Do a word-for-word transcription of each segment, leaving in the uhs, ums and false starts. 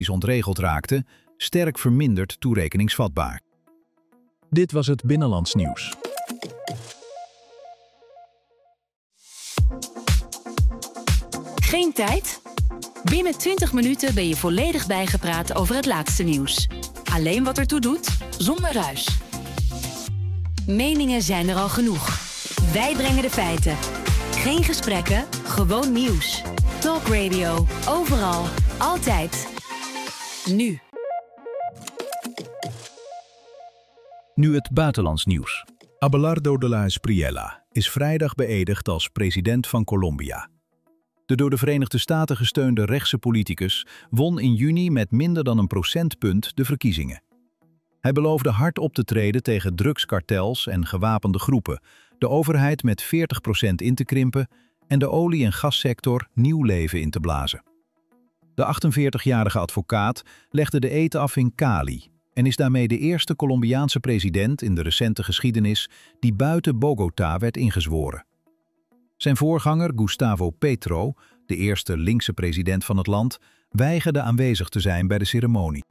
ontregeld raakten, sterk verminderd toerekeningsvatbaar. Dit was het Binnenlands Nieuws. Geen tijd? Binnen twintig minuten ben je volledig bijgepraat over het laatste nieuws. Alleen wat ertoe doet, zonder ruis. Meningen zijn er al genoeg. Wij brengen de feiten. Geen gesprekken, gewoon nieuws. Talk Radio, overal, altijd. Nu. Nu het buitenlands nieuws. Abelardo de la Espriella is vrijdag beëdigd als president van Colombia. De door de Verenigde Staten gesteunde rechtse politicus won in juni met minder dan een procentpunt de verkiezingen. Hij beloofde hard op te treden tegen drugskartels en gewapende groepen, de overheid met veertig procent in te krimpen en de olie- en gassector nieuw leven in te blazen. De achtenveertigjarige advocaat legde de eed af in Cali en is daarmee de eerste Colombiaanse president in de recente geschiedenis die buiten Bogota werd ingezworen. Zijn voorganger Gustavo Petro, de eerste linkse president van het land, weigerde aanwezig te zijn bij de ceremonie.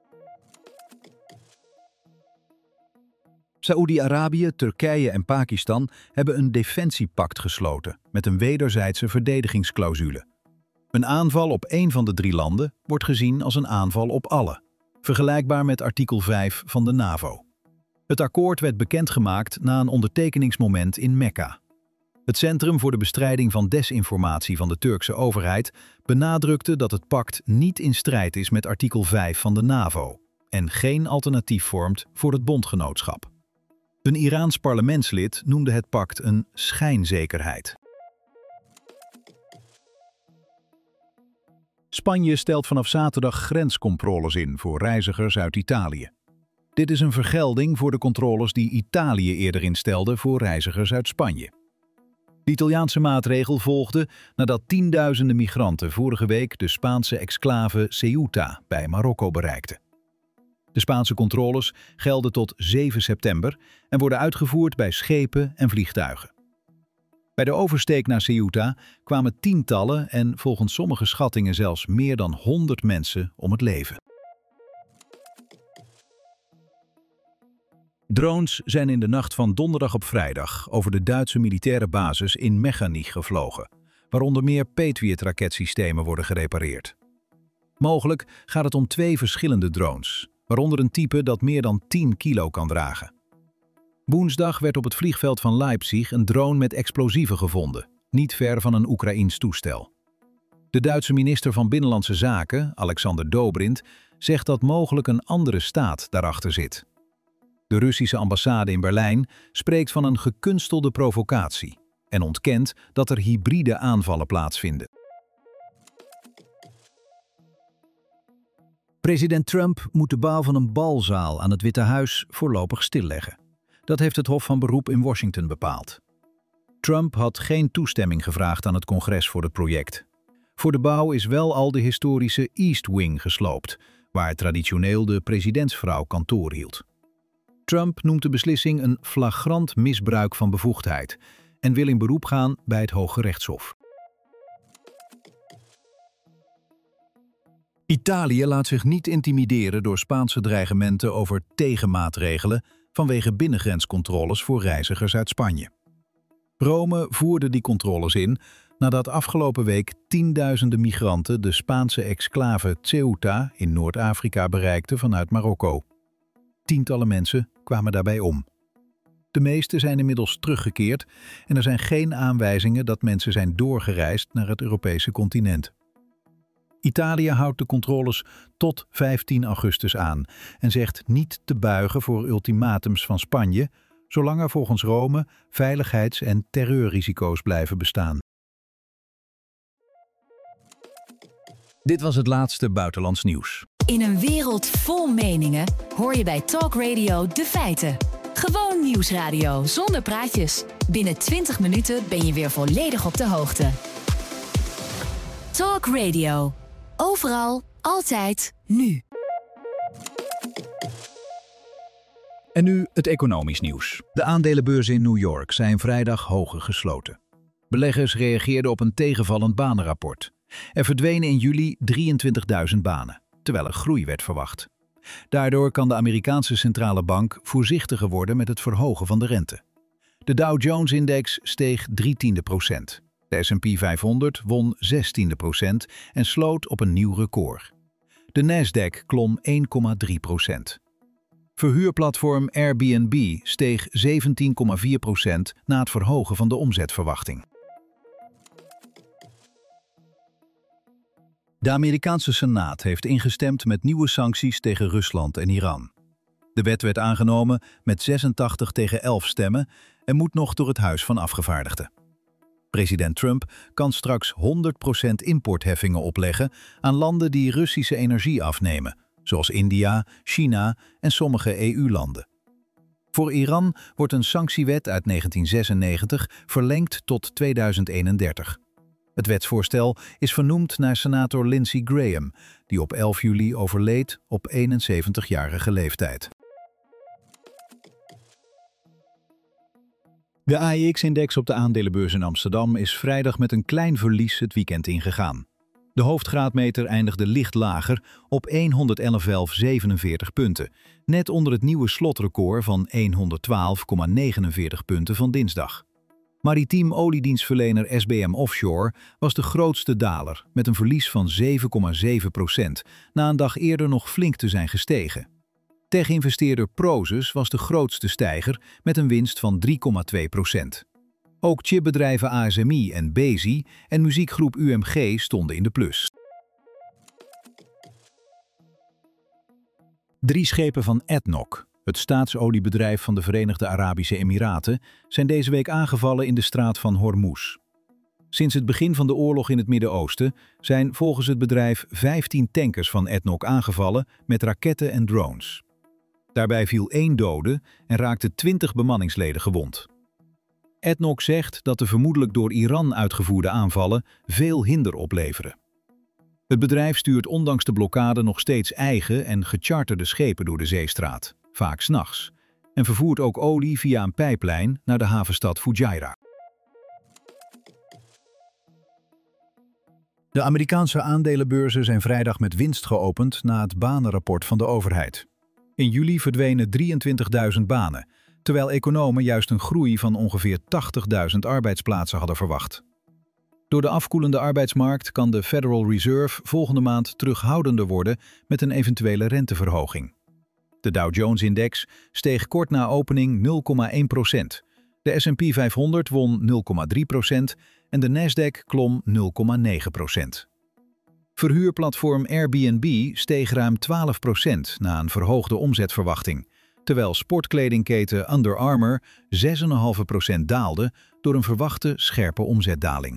Saoedi-Arabië, Turkije en Pakistan hebben een defensiepact gesloten met een wederzijdse verdedigingsclausule. Een aanval op één van de drie landen wordt gezien als een aanval op alle, vergelijkbaar met artikel vijf van de NAVO. Het akkoord werd bekendgemaakt na een ondertekeningsmoment in Mekka. Het Centrum voor de Bestrijding van Desinformatie van de Turkse overheid benadrukte dat het pact niet in strijd is met artikel vijf van de NAVO en geen alternatief vormt voor het bondgenootschap. Een Iraans parlementslid noemde het pact een schijnzekerheid. Spanje stelt vanaf zaterdag grenscontroles in voor reizigers uit Italië. Dit is een vergelding voor de controles die Italië eerder instelde voor reizigers uit Spanje. De Italiaanse maatregel volgde nadat tienduizenden migranten vorige week de Spaanse exclave Ceuta bij Marokko bereikten. De Spaanse controles gelden tot zeven september en worden uitgevoerd bij schepen en vliegtuigen. Bij de oversteek naar Ceuta kwamen tientallen en volgens sommige schattingen zelfs meer dan honderd mensen om het leven. Drones zijn in de nacht van donderdag op vrijdag over de Duitse militaire basis in Mechanich gevlogen, waar onder meer Patriot-raketsystemen worden gerepareerd. Mogelijk gaat het om twee verschillende drones, waaronder een type dat meer dan tien kilo kan dragen. Woensdag werd op het vliegveld van Leipzig een drone met explosieven gevonden, niet ver van een Oekraïens toestel. De Duitse minister van Binnenlandse Zaken, Alexander Dobrindt, zegt dat mogelijk een andere staat daarachter zit. De Russische ambassade in Berlijn spreekt van een gekunstelde provocatie en ontkent dat er hybride aanvallen plaatsvinden. President Trump moet de bouw van een balzaal aan het Witte Huis voorlopig stilleggen. Dat heeft het Hof van Beroep in Washington bepaald. Trump had geen toestemming gevraagd aan het congres voor het project. Voor de bouw is wel al de historische East Wing gesloopt, waar traditioneel de presidentsvrouw kantoor hield. Trump noemt de beslissing een flagrant misbruik van bevoegdheid en wil in beroep gaan bij het Hoge Rechtshof. Italië laat zich niet intimideren door Spaanse dreigementen over tegenmaatregelen vanwege binnengrenscontroles voor reizigers uit Spanje. Rome voerde die controles in nadat afgelopen week tienduizenden migranten de Spaanse exclave Ceuta in Noord-Afrika bereikten vanuit Marokko. Tientallen mensen kwamen daarbij om. De meeste zijn inmiddels teruggekeerd en er zijn geen aanwijzingen dat mensen zijn doorgereisd naar het Europese continent. Italië houdt de controles tot vijftien augustus aan en zegt niet te buigen voor ultimatums van Spanje, zolang er volgens Rome veiligheids- en terreurrisico's blijven bestaan. Dit was het laatste buitenlands nieuws. In een wereld vol meningen hoor je bij Talk Radio de feiten. Gewoon nieuwsradio zonder praatjes. Binnen twintig minuten ben je weer volledig op de hoogte. Talk Radio. Overal, altijd, nu. En nu het economisch nieuws. De aandelenbeurzen in New York zijn vrijdag hoger gesloten. Beleggers reageerden op een tegenvallend banenrapport. Er verdwenen in juli drieëntwintigduizend banen. terwijl er groei werd verwacht. Daardoor kan de Amerikaanse centrale bank voorzichtiger worden met het verhogen van de rente. De Dow Jones-index steeg drie tiende procent. De S en P vijfhonderd won zes tiende procent en sloot op een nieuw record. De Nasdaq klom één komma drie procent. Verhuurplatform Airbnb steeg zeventien komma vier procent na het verhogen van de omzetverwachting. De Amerikaanse Senaat heeft ingestemd met nieuwe sancties tegen Rusland en Iran. De wet werd aangenomen met zesentachtig tegen elf stemmen en moet nog door het Huis van Afgevaardigden. President Trump kan straks honderd procent importheffingen opleggen aan landen die Russische energie afnemen, zoals India, China en sommige E U-landen. Voor Iran wordt een sanctiewet uit negentien zesennegentig verlengd tot tweeduizend eenendertig. Het wetsvoorstel is vernoemd naar senator Lindsey Graham, die op elf juli overleed op eenenzeventigjarige leeftijd. De A E X-index op de aandelenbeurs in Amsterdam is vrijdag met een klein verlies het weekend ingegaan. De hoofdgraadmeter eindigde licht lager op honderdelf komma zevenenveertig punten, net onder het nieuwe slotrecord van honderdtwaalf komma negenenveertig punten van dinsdag. Maritiem oliedienstverlener S B M Offshore was de grootste daler met een verlies van zeven komma zeven procent, na een dag eerder nog flink te zijn gestegen. Tech-investeerder Prosus was de grootste stijger met een winst van drie komma twee procent. Ook chipbedrijven A S M I en Besi en muziekgroep U M G stonden in de plus. Drie schepen van A D N O C, het staatsoliebedrijf van de Verenigde Arabische Emiraten, zijn deze week aangevallen in de straat van Hormuz. Sinds het begin van de oorlog in het Midden-Oosten zijn volgens het bedrijf vijftien tankers van A D N O C aangevallen met raketten en drones. Daarbij viel één dode en raakten twintig bemanningsleden gewond. A D N O C zegt dat de vermoedelijk door Iran uitgevoerde aanvallen veel hinder opleveren. Het bedrijf stuurt ondanks de blokkade nog steeds eigen en gecharterde schepen door de zeestraat, vaak 's nachts, en vervoert ook olie via een pijplijn naar de havenstad Fujairah. De Amerikaanse aandelenbeurzen zijn vrijdag met winst geopend na het banenrapport van de overheid. In juli verdwenen drieëntwintigduizend banen, terwijl economen juist een groei van ongeveer tachtigduizend arbeidsplaatsen hadden verwacht. Door de afkoelende arbeidsmarkt kan de Federal Reserve volgende maand terughoudender worden met een eventuele renteverhoging. De Dow Jones-index steeg kort na opening nul komma één procent. De S en P vijfhonderd won nul komma drie procent en de Nasdaq klom nul komma negen procent. Verhuurplatform Airbnb steeg ruim twaalf procent na een verhoogde omzetverwachting, terwijl sportkledingketen Under Armour zes komma vijf procent daalde door een verwachte scherpe omzetdaling.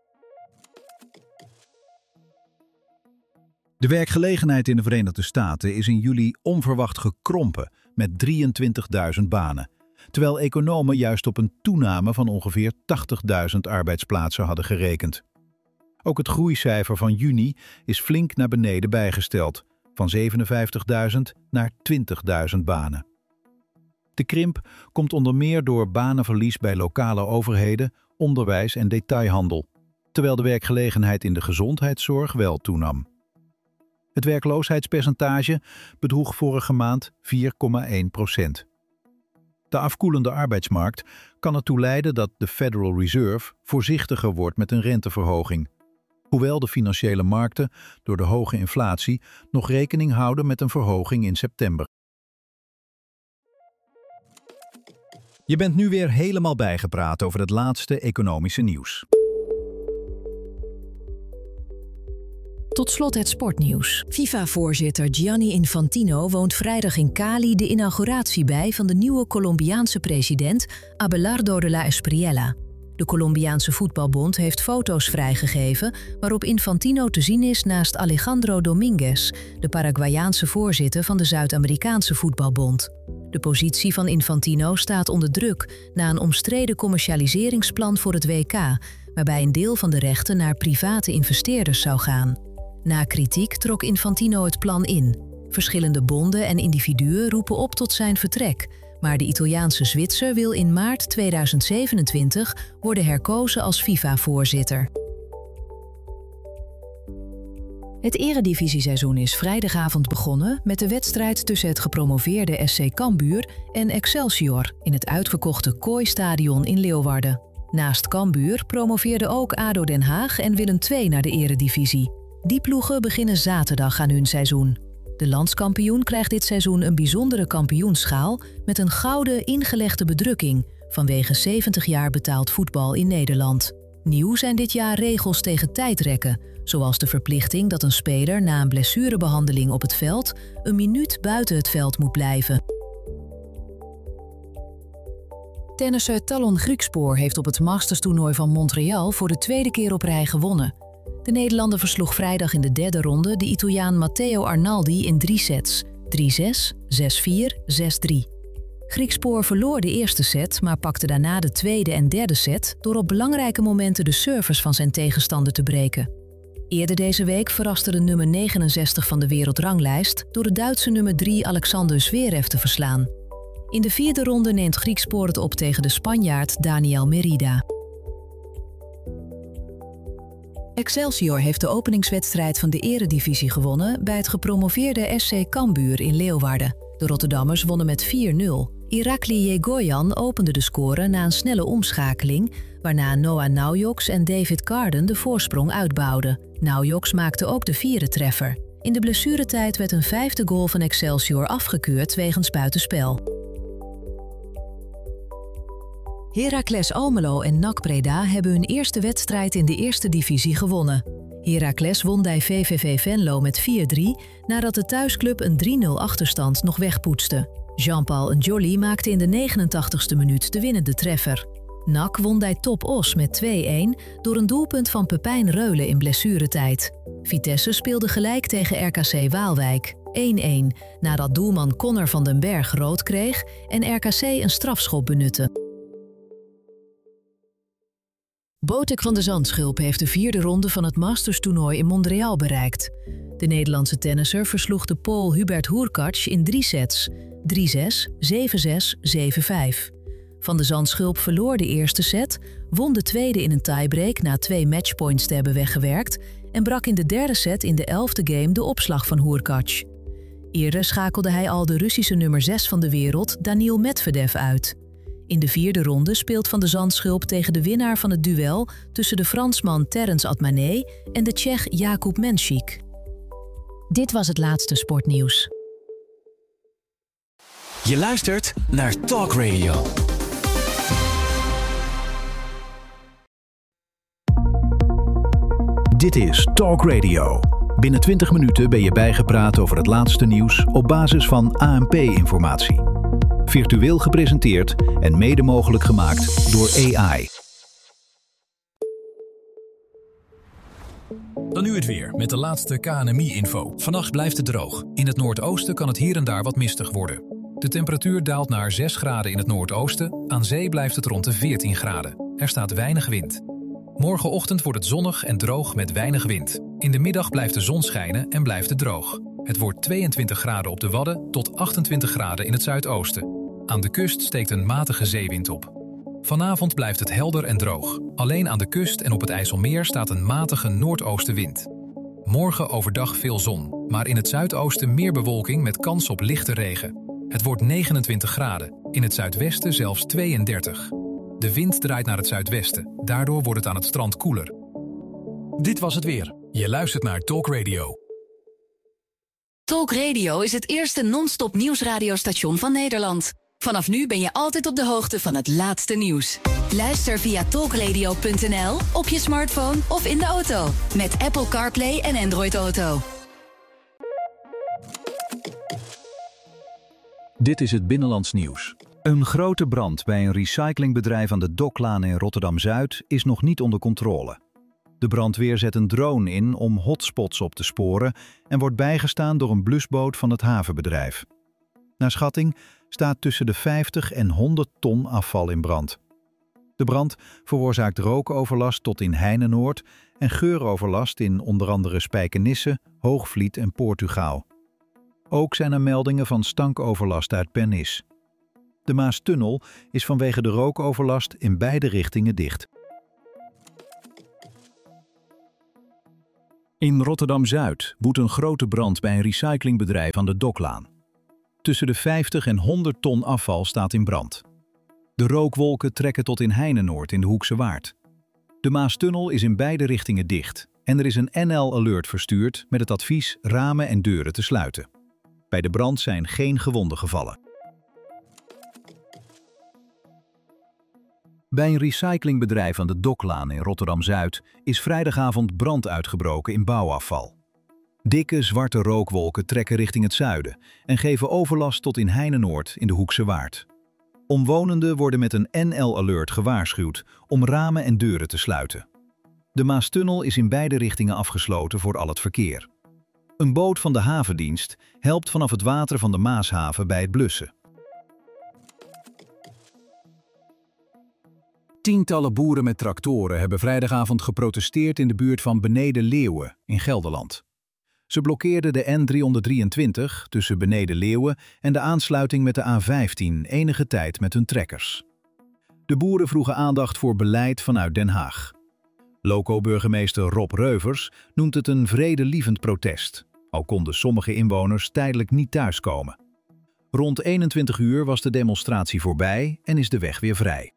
De werkgelegenheid in de Verenigde Staten is in juli onverwacht gekrompen met drieëntwintigduizend banen, terwijl economen juist op een toename van ongeveer tachtigduizend arbeidsplaatsen hadden gerekend. Ook het groeicijfer van juni is flink naar beneden bijgesteld, van zevenenvijftigduizend naar twintigduizend banen. De krimp komt onder meer door banenverlies bij lokale overheden, onderwijs en detailhandel, terwijl de werkgelegenheid in de gezondheidszorg wel toenam. Het werkloosheidspercentage bedroeg vorige maand vier komma één procent. De afkoelende arbeidsmarkt kan ertoe leiden dat de Federal Reserve voorzichtiger wordt met een renteverhoging, hoewel de financiële markten door de hoge inflatie nog rekening houden met een verhoging in september. Je bent nu weer helemaal bijgepraat over het laatste economische nieuws. Tot slot het sportnieuws. FIFA-voorzitter Gianni Infantino woont vrijdag in Cali de inauguratie bij van de nieuwe Colombiaanse president Abelardo de la Espriella. De Colombiaanse voetbalbond heeft foto's vrijgegeven waarop Infantino te zien is naast Alejandro Dominguez, de Paraguayaanse voorzitter van de Zuid-Amerikaanse voetbalbond. De positie van Infantino staat onder druk na een omstreden commercialiseringsplan voor het W K, waarbij een deel van de rechten naar private investeerders zou gaan. Na kritiek trok Infantino het plan in. Verschillende bonden en individuen roepen op tot zijn vertrek, maar de Italiaanse Zwitser wil in maart tweeduizend zevenentwintig worden herkozen als FIFA-voorzitter. Het eredivisieseizoen is vrijdagavond begonnen met de wedstrijd tussen het gepromoveerde S C Cambuur en Excelsior in het uitverkochte Kooi-stadion in Leeuwarden. Naast Cambuur promoveerden ook A D O Den Haag en Willem twee naar de eredivisie. Die ploegen beginnen zaterdag aan hun seizoen. De landskampioen krijgt dit seizoen een bijzondere kampioenschaal met een gouden ingelegde bedrukking vanwege zeventig jaar betaald voetbal in Nederland. Nieuw zijn dit jaar regels tegen tijdrekken, zoals de verplichting dat een speler na een blessurebehandeling op het veld een minuut buiten het veld moet blijven. Tennisser Talon Griekspoor heeft op het Masters-toernooi van Montreal voor de tweede keer op rij gewonnen. De Nederlander versloeg vrijdag in de derde ronde de Italiaan Matteo Arnaldi in drie sets, drie zes, zes vier, zes drie. Griekspoor verloor de eerste set, maar pakte daarna de tweede en derde set door op belangrijke momenten de service van zijn tegenstander te breken. Eerder deze week verraste de nummer negenenzestig van de wereldranglijst door de Duitse nummer drie Alexander Zverev te verslaan. In de vierde ronde neemt Griekspoor het op tegen de Spanjaard Daniel Merida. Excelsior heeft de openingswedstrijd van de eredivisie gewonnen bij het gepromoveerde S C Cambuur in Leeuwarden. De Rotterdammers wonnen met vier nul. Irakli Yegoyan opende de score na een snelle omschakeling, waarna Noah Naujoks en David Carden de voorsprong uitbouwden. Naujoks maakte ook de vierde treffer. In de blessuretijd werd een vijfde goal van Excelsior afgekeurd wegens buitenspel. Heracles Almelo en N A C Breda hebben hun eerste wedstrijd in de eerste divisie gewonnen. Heracles won bij V V V Venlo met vier drie nadat de thuisclub een drie nul achterstand nog wegpoetste. Jean-Paul N'Joli maakte in de negenentachtigste minuut de winnende treffer. N A C won bij Top Os met twee een door een doelpunt van Pepijn Reulen in blessuretijd. Vitesse speelde gelijk tegen R K C Waalwijk, één een, nadat doelman Connor van den Berg rood kreeg en R K C een strafschop benutte. Botek van de Zandschulp heeft de vierde ronde van het Masters-toernooi in Montreal bereikt. De Nederlandse tennisser versloeg de Pool Hubert Hurkacz in drie sets, drie zes, zeven zes, zeven vijf. Van de Zandschulp verloor de eerste set, won de tweede in een tiebreak na twee matchpoints te hebben weggewerkt en brak in de derde set in de elfde game de opslag van Hurkacz. Eerder schakelde hij al de Russische nummer zes van de wereld, Daniil Medvedev, uit. In de vierde ronde speelt Van de Zandschulp tegen de winnaar van het duel tussen de Fransman Terence Atmanet en de Tsjech Jakub Menšík. Dit was het laatste sportnieuws. Je luistert naar Talk Radio. Dit is Talk Radio. Binnen twintig minuten ben je bijgepraat over het laatste nieuws op basis van A N P-informatie. Virtueel gepresenteerd en mede mogelijk gemaakt door A I. Dan nu het weer met de laatste K N M I-info. Vannacht blijft het droog. In het noordoosten kan het hier en daar wat mistig worden. De temperatuur daalt naar zes graden in het noordoosten. Aan zee blijft het rond de veertien graden. Er staat weinig wind. Morgenochtend wordt het zonnig en droog met weinig wind. In de middag blijft de zon schijnen en blijft het droog. Het wordt tweeëntwintig graden op de Wadden tot achtentwintig graden in het zuidoosten. Aan de kust steekt een matige zeewind op. Vanavond blijft het helder en droog. Alleen aan de kust en op het IJsselmeer staat een matige noordoostenwind. Morgen overdag veel zon, maar in het zuidoosten meer bewolking met kans op lichte regen. Het wordt negenentwintig graden, in het zuidwesten zelfs tweeëndertig. De wind draait naar het zuidwesten, daardoor wordt het aan het strand koeler. Dit was het weer. Je luistert naar Talk Radio. Talk Radio is het eerste non-stop nieuwsradiostation van Nederland. Vanaf nu ben je altijd op de hoogte van het laatste nieuws. Luister via talkradio punt n l, op je smartphone of in de auto. Met Apple CarPlay en Android Auto. Dit is het Binnenlands nieuws. Een grote brand bij een recyclingbedrijf aan de Doklaan in Rotterdam-Zuid is nog niet onder controle. De brandweer zet een drone in om hotspots op te sporen en wordt bijgestaan door een blusboot van het havenbedrijf. Naar schatting staat tussen de vijftig en honderd ton afval in brand. De brand veroorzaakt rookoverlast tot in Heinenoord en geuroverlast in onder andere Spijkenisse, Hoogvliet en Portugal. Ook zijn er meldingen van stankoverlast uit Pernis. De Maastunnel is vanwege de rookoverlast in beide richtingen dicht. In Rotterdam-Zuid woedt een grote brand bij een recyclingbedrijf aan de Doklaan. Tussen de vijftig en honderd ton afval staat in brand. De rookwolken trekken tot in Heinenoord in de Hoekse Waard. De Maastunnel is in beide richtingen dicht en er is een N L-alert verstuurd met het advies ramen en deuren te sluiten. Bij de brand zijn geen gewonden gevallen. Bij een recyclingbedrijf aan de Doklaan in Rotterdam-Zuid is vrijdagavond brand uitgebroken in bouwafval. Dikke zwarte rookwolken trekken richting het zuiden en geven overlast tot in Heinenoord in de Hoekse Waard. Omwonenden worden met een N L-alert gewaarschuwd om ramen en deuren te sluiten. De Maastunnel is in beide richtingen afgesloten voor al het verkeer. Een boot van de havendienst helpt vanaf het water van de Maashaven bij het blussen. Tientallen boeren met tractoren hebben vrijdagavond geprotesteerd in de buurt van Beneden Leeuwen in Gelderland. Ze blokkeerden de N driehonderddrieëntwintig tussen Beneden Leeuwen en de aansluiting met de A vijftien enige tijd met hun trekkers. De boeren vroegen aandacht voor beleid vanuit Den Haag. Loco-burgemeester Rob Reuvers noemt het een vredelievend protest, al konden sommige inwoners tijdelijk niet thuiskomen. Rond eenentwintig uur was de demonstratie voorbij en is de weg weer vrij.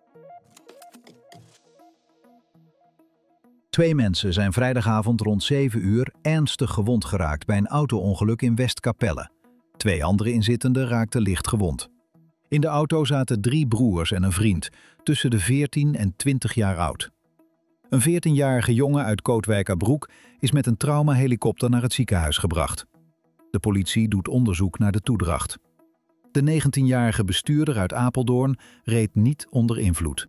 Twee mensen zijn vrijdagavond rond zeven uur ernstig gewond geraakt bij een auto-ongeluk in Westkapelle. Twee andere inzittenden raakten licht gewond. In de auto zaten drie broers en een vriend, tussen de veertien en twintig jaar oud. Een veertienjarige jongen uit Kootwijkerbroek is met een traumahelikopter naar het ziekenhuis gebracht. De politie doet onderzoek naar de toedracht. De negentienjarige bestuurder uit Apeldoorn reed niet onder invloed.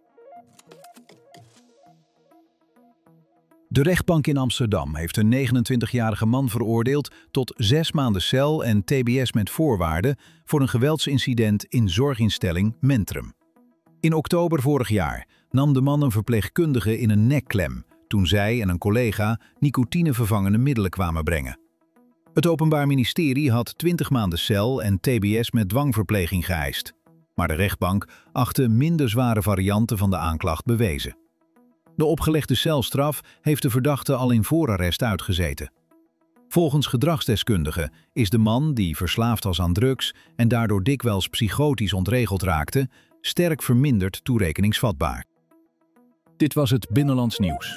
De rechtbank in Amsterdam heeft een negenentwintigjarige man veroordeeld tot zes maanden cel en T B S met voorwaarden voor een geweldsincident in zorginstelling Mentrum. In oktober vorig jaar nam de man een verpleegkundige in een nekklem toen zij en een collega nicotinevervangende middelen kwamen brengen. Het Openbaar Ministerie had twintig maanden cel en T B S met dwangverpleging geëist, maar de rechtbank achtte minder zware varianten van de aanklacht bewezen. De opgelegde celstraf heeft de verdachte al in voorarrest uitgezeten. Volgens gedragsdeskundigen is de man, die verslaafd was aan drugs en daardoor dikwijls psychotisch ontregeld raakte, sterk verminderd toerekeningsvatbaar. Dit was het Binnenlands Nieuws.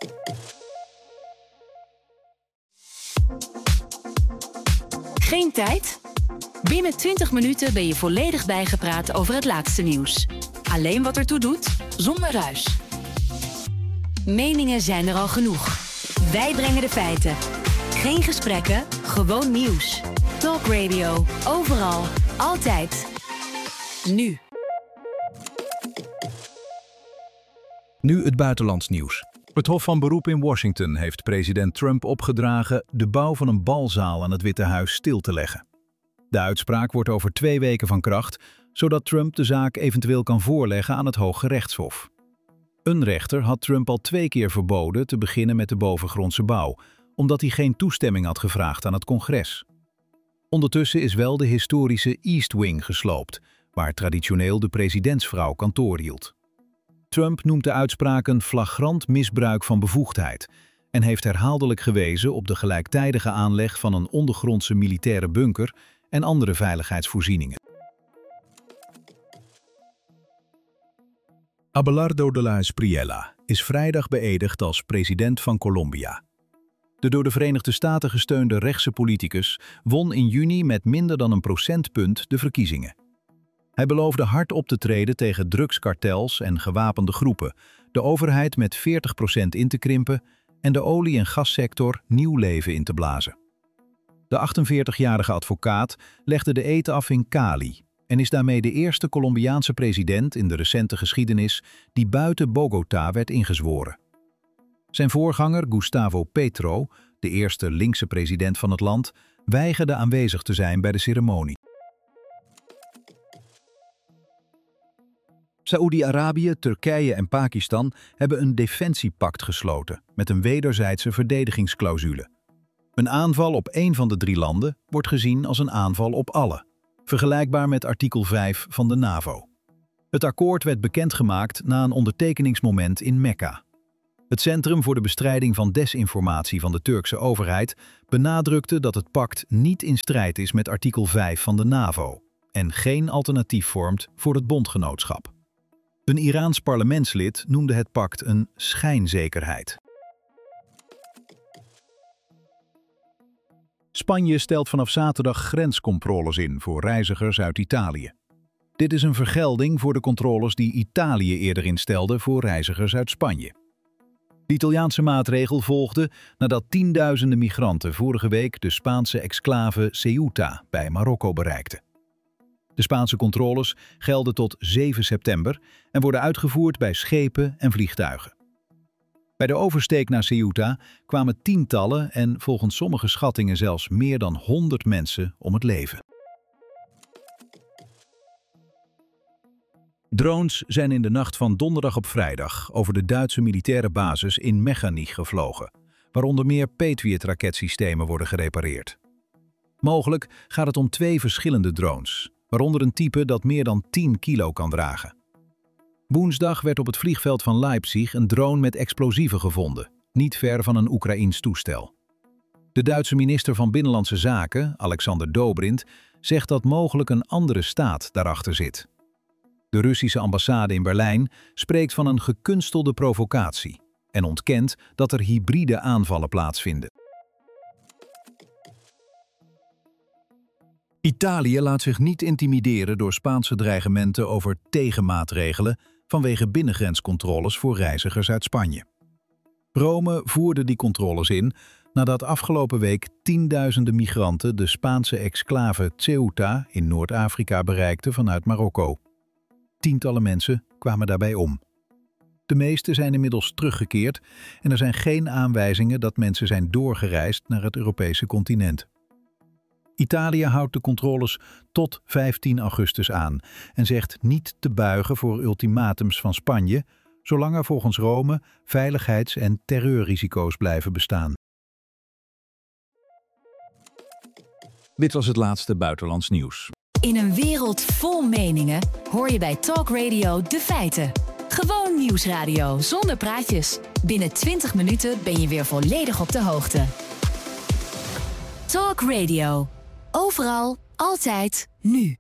Geen tijd? Binnen twintig minuten ben je volledig bijgepraat over het laatste nieuws. Alleen wat ertoe doet, zonder ruis. Meningen zijn er al genoeg. Wij brengen de feiten. Geen gesprekken, gewoon nieuws. Talk Radio, overal, altijd. Nu. Nu het buitenlands nieuws. Het Hof van Beroep in Washington heeft president Trump opgedragen de bouw van een balzaal aan het Witte Huis stil te leggen. De uitspraak wordt over twee weken van kracht, zodat Trump de zaak eventueel kan voorleggen aan het Hoge Rechtshof. Een rechter had Trump al twee keer verboden te beginnen met de bovengrondse bouw, omdat hij geen toestemming had gevraagd aan het congres. Ondertussen is wel de historische East Wing gesloopt, waar traditioneel de presidentsvrouw kantoor hield. Trump noemt de uitspraak een flagrant misbruik van bevoegdheid en heeft herhaaldelijk gewezen op de gelijktijdige aanleg van een ondergrondse militaire bunker en andere veiligheidsvoorzieningen. Abelardo de la Espriella is vrijdag beëdigd als president van Colombia. De door de Verenigde Staten gesteunde rechtse politicus won in juni met minder dan een procentpunt de verkiezingen. Hij beloofde hard op te treden tegen drugskartels en gewapende groepen, de overheid met veertig procent in te krimpen en de olie- en gassector nieuw leven in te blazen. De achtenveertigjarige advocaat legde de eed af in Cali en is daarmee de eerste Colombiaanse president in de recente geschiedenis die buiten Bogota werd ingezworen. Zijn voorganger Gustavo Petro, de eerste linkse president van het land, weigerde aanwezig te zijn bij de ceremonie. Saoedi-Arabië, Turkije en Pakistan hebben een defensiepact gesloten met een wederzijdse verdedigingsclausule. Een aanval op één van de drie landen wordt gezien als een aanval op alle, vergelijkbaar met artikel vijf van de NAVO. Het akkoord werd bekendgemaakt na een ondertekeningsmoment in Mekka. Het Centrum voor de Bestrijding van Desinformatie van de Turkse overheid benadrukte dat het pact niet in strijd is met artikel vijf van de NAVO en geen alternatief vormt voor het bondgenootschap. Een Iraans parlementslid noemde het pact een schijnzekerheid. Spanje stelt vanaf zaterdag grenscontroles in voor reizigers uit Italië. Dit is een vergelding voor de controles die Italië eerder instelde voor reizigers uit Spanje. De Italiaanse maatregel volgde nadat tienduizenden migranten vorige week de Spaanse exclave Ceuta bij Marokko bereikten. De Spaanse controles gelden tot zeven september en worden uitgevoerd bij schepen en vliegtuigen. Bij de oversteek naar Ceuta kwamen tientallen en volgens sommige schattingen zelfs meer dan honderd mensen om het leven. Drones zijn in de nacht van donderdag op vrijdag over de Duitse militaire basis in Mechanic gevlogen, waaronder meer Patriot-raketsystemen worden gerepareerd. Mogelijk gaat het om twee verschillende drones, waaronder een type dat meer dan tien kilo kan dragen. Woensdag werd op het vliegveld van Leipzig een drone met explosieven gevonden, niet ver van een Oekraïns toestel. De Duitse minister van Binnenlandse Zaken, Alexander Dobrindt, zegt dat mogelijk een andere staat daarachter zit. De Russische ambassade in Berlijn spreekt van een gekunstelde provocatie en ontkent dat er hybride aanvallen plaatsvinden. Italië laat zich niet intimideren door Spaanse dreigementen over tegenmaatregelen vanwege binnengrenscontroles voor reizigers uit Spanje. Rome voerde die controles in nadat afgelopen week tienduizenden migranten de Spaanse exclave Ceuta in Noord-Afrika bereikten vanuit Marokko. Tientallen mensen kwamen daarbij om. De meeste zijn inmiddels teruggekeerd en er zijn geen aanwijzingen dat mensen zijn doorgereisd naar het Europese continent. Italië houdt de controles tot vijftien augustus aan en zegt niet te buigen voor ultimatums van Spanje, zolang er volgens Rome veiligheids- en terreurrisico's blijven bestaan. Dit was het laatste buitenlands nieuws. In een wereld vol meningen hoor je bij Talk Radio de feiten. Gewoon nieuwsradio zonder praatjes. Binnen twintig minuten ben je weer volledig op de hoogte. Talk Radio. Overal, altijd, nu.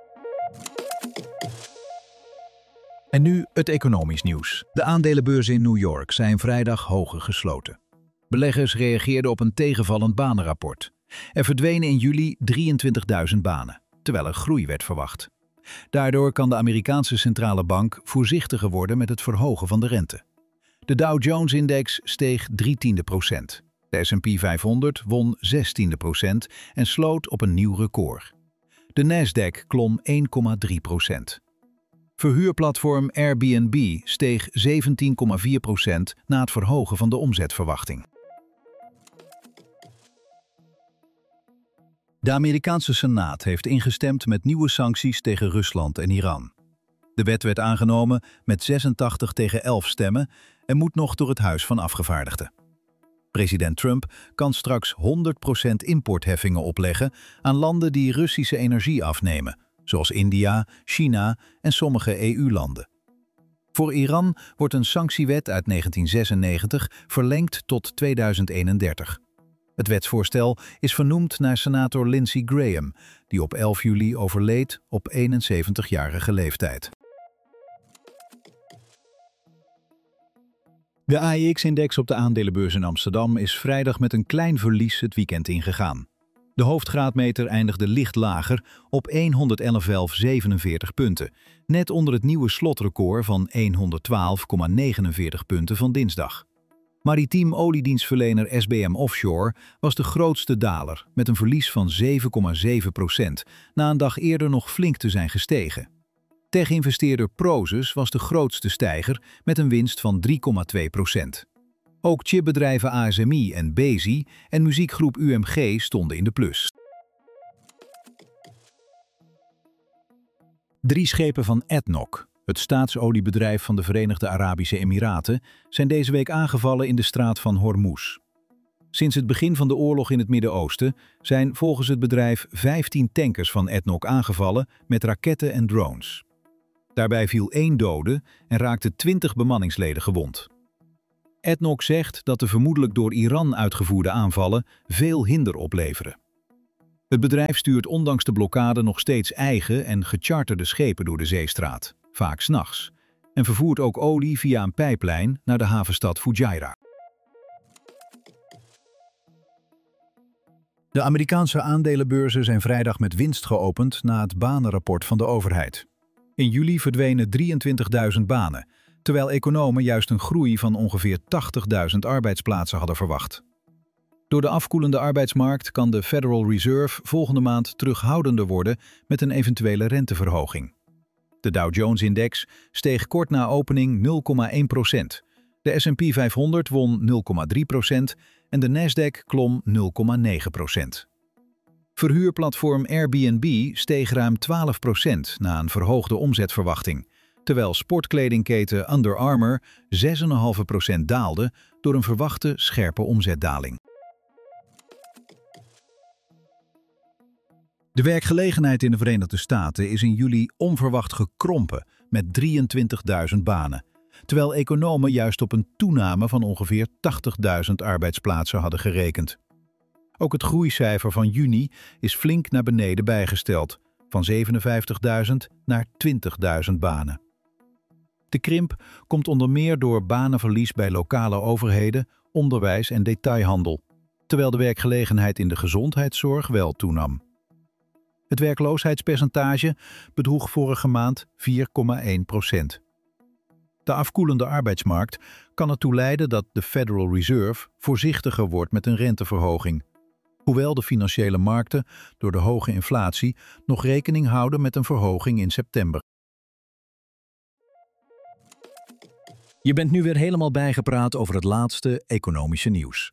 En nu het economisch nieuws. De aandelenbeurzen in New York zijn vrijdag hoger gesloten. Beleggers reageerden op een tegenvallend banenrapport. Er verdwenen in juli drieëntwintigduizend banen, terwijl er groei werd verwacht. Daardoor kan de Amerikaanse centrale bank voorzichtiger worden met het verhogen van de rente. De Dow Jones-index steeg drie tiende procent. De S en P vijfhonderd won zestiende procent en sloot op een nieuw record. De Nasdaq klom één komma drie procent. Verhuurplatform Airbnb steeg zeventien komma vier procent na het verhogen van de omzetverwachting. De Amerikaanse Senaat heeft ingestemd met nieuwe sancties tegen Rusland en Iran. De wet werd aangenomen met zesentachtig tegen elf stemmen en moet nog door het Huis van Afgevaardigden. President Trump kan straks honderd procent importheffingen opleggen aan landen die Russische energie afnemen, zoals India, China en sommige E U-landen. Voor Iran wordt een sanctiewet uit negentien zesennegentig verlengd tot tweeduizend eenendertig. Het wetsvoorstel is vernoemd naar senator Lindsey Graham, die op elf juli overleed op eenenzeventigjarige leeftijd. De A E X-index op de aandelenbeurs in Amsterdam is vrijdag met een klein verlies het weekend ingegaan. De hoofdgraadmeter eindigde licht lager op honderdelf komma zevenenveertig punten, net onder het nieuwe slotrecord van honderdtwaalf komma negenenveertig punten van dinsdag. Maritiem oliedienstverlener S B M Offshore was de grootste daler met een verlies van zeven komma zeven procent, na een dag eerder nog flink te zijn gestegen. Tech-investeerder Prosus was de grootste stijger met een winst van drie komma twee procent. Ook chipbedrijven A S M I en Besi en muziekgroep U M G stonden in de plus. Drie schepen van A D N O C, het staatsoliebedrijf van de Verenigde Arabische Emiraten, zijn deze week aangevallen in de straat van Hormuz. Sinds het begin van de oorlog in het Midden-Oosten zijn volgens het bedrijf vijftien tankers van A D N O C aangevallen met raketten en drones. Daarbij viel één dode en raakten twintig bemanningsleden gewond. A D N O C zegt dat de vermoedelijk door Iran uitgevoerde aanvallen veel hinder opleveren. Het bedrijf stuurt ondanks de blokkade nog steeds eigen en gecharterde schepen door de zeestraat, vaak 's nachts, en vervoert ook olie via een pijplijn naar de havenstad Fujairah. De Amerikaanse aandelenbeurzen zijn vrijdag met winst geopend na het banenrapport van de overheid. In juli verdwenen drieëntwintigduizend banen, terwijl economen juist een groei van ongeveer tachtigduizend arbeidsplaatsen hadden verwacht. Door de afkoelende arbeidsmarkt kan de Federal Reserve volgende maand terughoudender worden met een eventuele renteverhoging. De Dow Jones-index steeg kort na opening nul komma één procent. De S en P vijfhonderd won nul komma drie procent en de Nasdaq klom nul komma negen procent. Verhuurplatform Airbnb steeg ruim twaalf procent na een verhoogde omzetverwachting, terwijl sportkledingketen Under Armour zes komma vijf procent daalde door een verwachte scherpe omzetdaling. De werkgelegenheid in de Verenigde Staten is in juli onverwacht gekrompen met drieëntwintigduizend banen, terwijl economen juist op een toename van ongeveer tachtigduizend arbeidsplaatsen hadden gerekend. Ook het groeicijfer van juni is flink naar beneden bijgesteld, van zevenenvijftigduizend naar twintigduizend banen. De krimp komt onder meer door banenverlies bij lokale overheden, onderwijs en detailhandel, terwijl de werkgelegenheid in de gezondheidszorg wel toenam. Het werkloosheidspercentage bedroeg vorige maand vier komma één procent. De afkoelende arbeidsmarkt kan ertoe leiden dat de Federal Reserve voorzichtiger wordt met een renteverhoging, hoewel de financiële markten door de hoge inflatie nog rekening houden met een verhoging in september. Je bent nu weer helemaal bijgepraat over het laatste economische nieuws.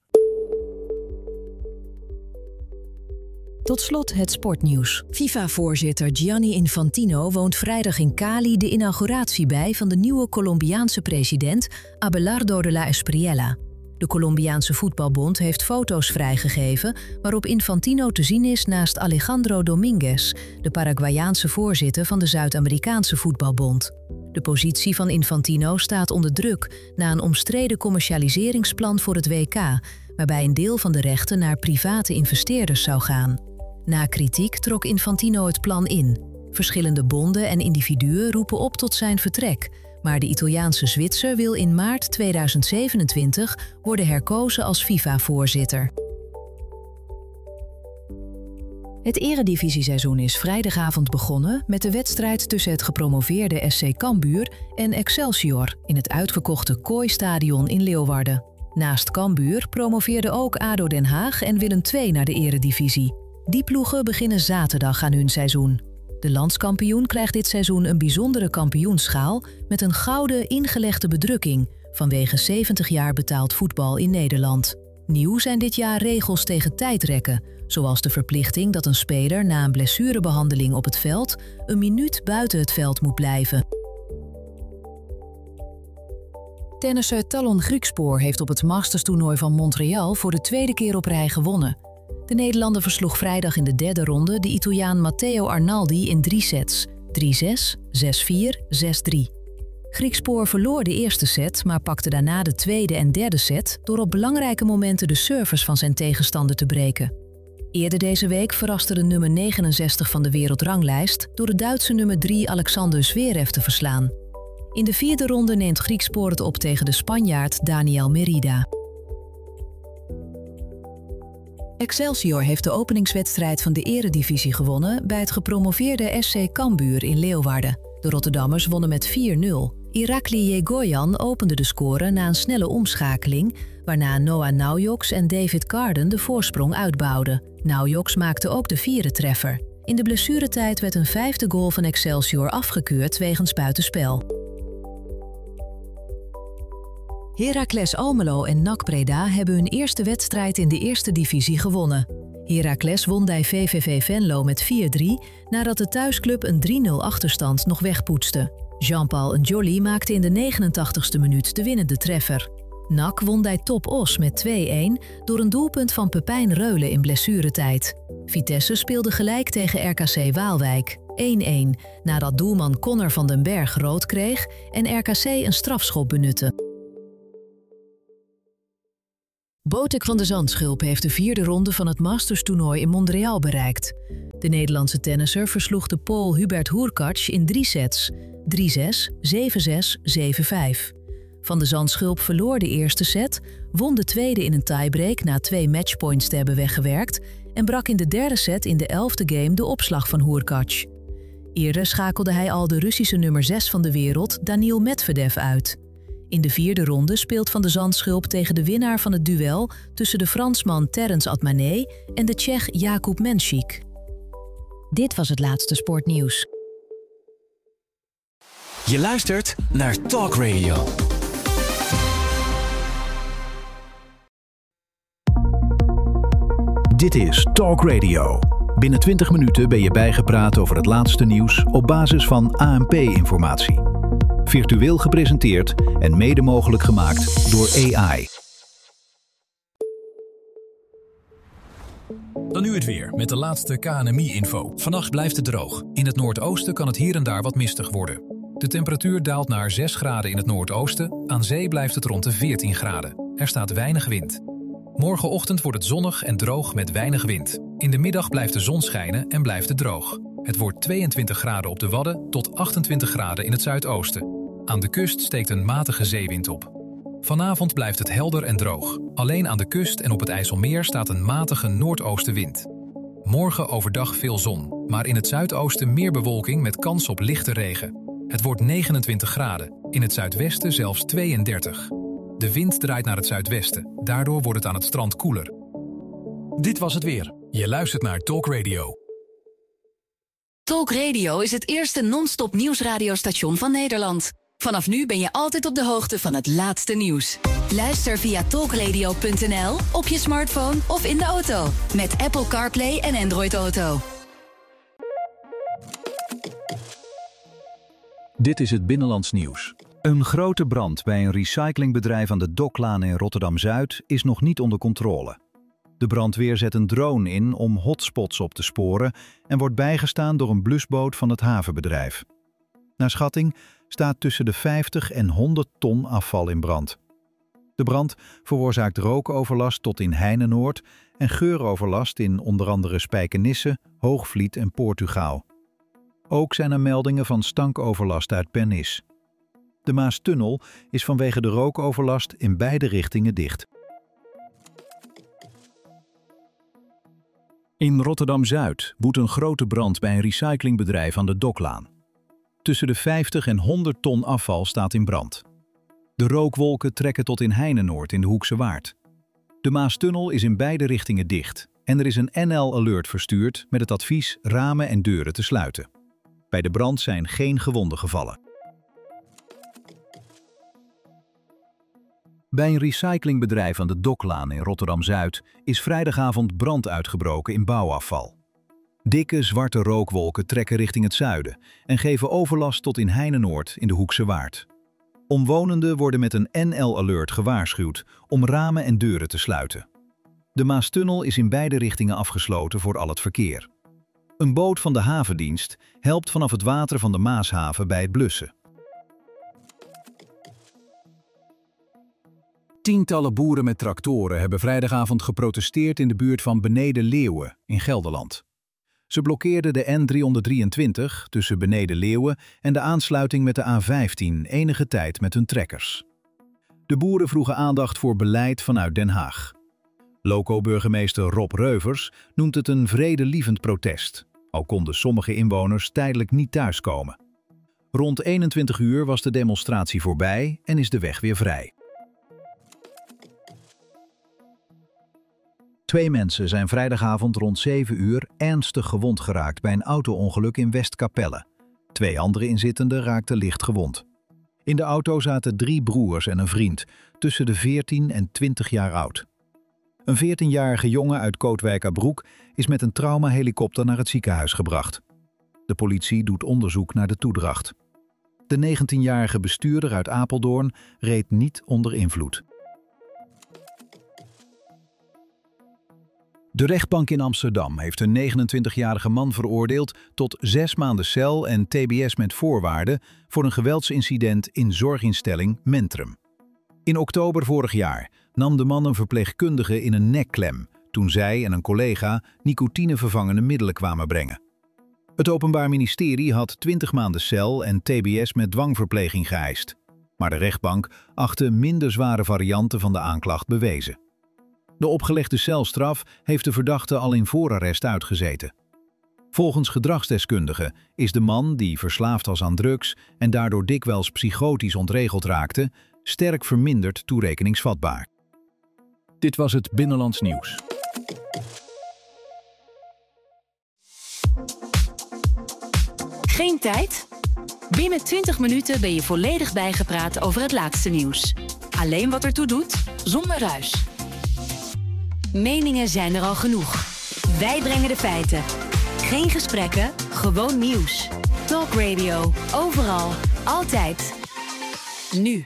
Tot slot het sportnieuws. FIFA-voorzitter Gianni Infantino woont vrijdag in Cali de inauguratie bij van de nieuwe Colombiaanse president Abelardo de la Espriella. De Colombiaanse voetbalbond heeft foto's vrijgegeven waarop Infantino te zien is naast Alejandro Dominguez, de Paraguayaanse voorzitter van de Zuid-Amerikaanse voetbalbond. De positie van Infantino staat onder druk na een omstreden commercialiseringsplan voor het W K, waarbij een deel van de rechten naar private investeerders zou gaan. Na kritiek trok Infantino het plan in. Verschillende bonden en individuen roepen op tot zijn vertrek, maar de Italiaanse Zwitser wil in maart tweeduizend zevenentwintig worden herkozen als FIFA-voorzitter. Het eredivisieseizoen is vrijdagavond begonnen met de wedstrijd tussen het gepromoveerde S C Cambuur en Excelsior in het uitverkochte Kooi-stadion in Leeuwarden. Naast Cambuur promoveerden ook A D O Den Haag en Willem twee naar de eredivisie. Die ploegen beginnen zaterdag aan hun seizoen. De landskampioen krijgt dit seizoen een bijzondere kampioenschaal met een gouden ingelegde bedrukking vanwege zeventig jaar betaald voetbal in Nederland. Nieuw zijn dit jaar regels tegen tijdrekken, zoals de verplichting dat een speler na een blessurebehandeling op het veld een minuut buiten het veld moet blijven. Tennisser Talon Griekspoor heeft op het Masters-toernooi van Montreal voor de tweede keer op rij gewonnen. De Nederlander versloeg vrijdag in de derde ronde de Italiaan Matteo Arnaldi in drie sets, drie zes, zes vier, zes drie. Griekspoor verloor de eerste set, maar pakte daarna de tweede en derde set door op belangrijke momenten de service van zijn tegenstander te breken. Eerder deze week verraste de nummer negenenzestig van de wereldranglijst door de Duitse nummer drie Alexander Zverev te verslaan. In de vierde ronde neemt Griekspoor het op tegen de Spanjaard Daniel Merida. Excelsior heeft de openingswedstrijd van de eredivisie gewonnen bij het gepromoveerde S C Cambuur in Leeuwarden. De Rotterdammers wonnen met vier nul. Irakli Yegoyan opende de score na een snelle omschakeling, waarna Noah Naujoks en David Carden de voorsprong uitbouwden. Naujoks maakte ook de vierde treffer. In de blessuretijd werd een vijfde goal van Excelsior afgekeurd wegens buitenspel. Heracles Almelo en N A C Breda hebben hun eerste wedstrijd in de eerste divisie gewonnen. Heracles won bij V V V Venlo met vier drie nadat de thuisclub een drie nul achterstand nog wegpoetste. Jean-Paul Njoli maakte in de negenentachtigste minuut de winnende treffer. N A C won bij Top Os met twee een door een doelpunt van Pepijn Reulen in blessuretijd. Vitesse speelde gelijk tegen R K C Waalwijk, één een, nadat doelman Connor van den Berg rood kreeg en R K C een strafschop benutte. Botek van de Zandschulp heeft de vierde ronde van het Masters-toernooi in Montreal bereikt. De Nederlandse tennisser versloeg de Pool Hubert Hurkacz in drie sets, drie zes, zeven zes, zeven vijf. Van de Zandschulp verloor de eerste set, won de tweede in een tiebreak na twee matchpoints te hebben weggewerkt en brak in de derde set in de elfde game de opslag van Hurkacz. Eerder schakelde hij al de Russische nummer zes van de wereld, Daniil Medvedev, uit. In de vierde ronde speelt Van de Zandschulp tegen de winnaar van het duel tussen de Fransman Terence Atmanet en de Tsjech Jakub Menšík. Dit was het laatste sportnieuws. Je luistert naar Talk Radio. Dit is Talk Radio. Binnen twintig minuten ben je bijgepraat over het laatste nieuws op basis van A N P-informatie. Virtueel gepresenteerd en mede mogelijk gemaakt door A I. Dan nu het weer met de laatste K N M I-info. Vannacht blijft het droog. In het noordoosten kan het hier en daar wat mistig worden. De temperatuur daalt naar zes graden in het noordoosten. Aan zee blijft het rond de veertien graden. Er staat weinig wind. Morgenochtend wordt het zonnig en droog met weinig wind. In de middag blijft de zon schijnen en blijft het droog. Het wordt tweeëntwintig graden op de Wadden tot achtentwintig graden in het zuidoosten. Aan de kust steekt een matige zeewind op. Vanavond blijft het helder en droog. Alleen aan de kust en op het IJsselmeer staat een matige noordoostenwind. Morgen overdag veel zon, maar in het zuidoosten meer bewolking met kans op lichte regen. Het wordt negenentwintig graden, in het zuidwesten zelfs tweeëndertig. De wind draait naar het zuidwesten, daardoor wordt het aan het strand koeler. Dit was het weer. Je luistert naar Talk Radio. Talk Radio is het eerste non-stop nieuwsradiostation van Nederland. Vanaf nu ben je altijd op de hoogte van het laatste nieuws. Luister via talkradio punt n l, op je smartphone of in de auto. Met Apple CarPlay en Android Auto. Dit is het Binnenlands nieuws. Een grote brand bij een recyclingbedrijf aan de Doklaan in Rotterdam-Zuid is nog niet onder controle. De brandweer zet een drone in om hotspots op te sporen en wordt bijgestaan door een blusboot van het havenbedrijf. Naar schatting staat tussen de vijftig en honderd ton afval in brand. De brand veroorzaakt rookoverlast tot in Heinenoord en geuroverlast in onder andere Spijkenisse, Hoogvliet en Portugal. Ook zijn er meldingen van stankoverlast uit Pernis. De Maastunnel is vanwege de rookoverlast in beide richtingen dicht. In Rotterdam-Zuid woedt een grote brand bij een recyclingbedrijf aan de Doklaan. Tussen de vijftig en honderd ton afval staat in brand. De rookwolken trekken tot in Heinenoord in de Hoekse Waard. De Maastunnel is in beide richtingen dicht en er is een N L-alert verstuurd met het advies ramen en deuren te sluiten. Bij de brand zijn geen gewonden gevallen. Bij een recyclingbedrijf aan de Doklaan in Rotterdam-Zuid is vrijdagavond brand uitgebroken in bouwafval. Dikke zwarte rookwolken trekken richting het zuiden en geven overlast tot in Heinenoord in de Hoekse Waard. Omwonenden worden met een N L-alert gewaarschuwd om ramen en deuren te sluiten. De Maastunnel is in beide richtingen afgesloten voor al het verkeer. Een boot van de havendienst helpt vanaf het water van de Maashaven bij het blussen. Tientallen boeren met tractoren hebben vrijdagavond geprotesteerd in de buurt van Beneden Leeuwen in Gelderland. Ze blokkeerden de N driehonderddrieëntwintig tussen Beneden Leeuwen en de aansluiting met de A vijftien enige tijd met hun trekkers. De boeren vroegen aandacht voor beleid vanuit Den Haag. Loco-burgemeester Rob Reuvers noemt het een vredelievend protest, al konden sommige inwoners tijdelijk niet thuiskomen. Rond eenentwintig uur was de demonstratie voorbij en is de weg weer vrij. Twee mensen zijn vrijdagavond rond zeven uur ernstig gewond geraakt bij een auto-ongeluk in Westkapelle. Twee andere inzittenden raakten licht gewond. In de auto zaten drie broers en een vriend, tussen de veertien en twintig jaar oud. Een veertienjarige jongen uit Kootwijkerbroek is met een traumahelikopter naar het ziekenhuis gebracht. De politie doet onderzoek naar de toedracht. De negentienjarige bestuurder uit Apeldoorn reed niet onder invloed. De rechtbank in Amsterdam heeft een negenentwintigjarige man veroordeeld tot zes maanden cel en T B S met voorwaarden voor een geweldsincident in zorginstelling Mentrum. In oktober vorig jaar nam de man een verpleegkundige in een nekklem toen zij en een collega nicotinevervangende middelen kwamen brengen. Het Openbaar Ministerie had twintig maanden cel en T B S met dwangverpleging geëist. Maar de rechtbank achtte minder zware varianten van de aanklacht bewezen. De opgelegde celstraf heeft de verdachte al in voorarrest uitgezeten. Volgens gedragsdeskundigen is de man, die verslaafd was aan drugs en daardoor dikwijls psychotisch ontregeld raakte, sterk verminderd toerekeningsvatbaar. Dit was het Binnenlands Nieuws. Geen tijd? Binnen twintig minuten ben je volledig bijgepraat over het laatste nieuws. Alleen wat ertoe doet, zonder ruis. Meningen zijn er al genoeg. Wij brengen de feiten. Geen gesprekken, gewoon nieuws. Talk Radio, overal, altijd. Nu.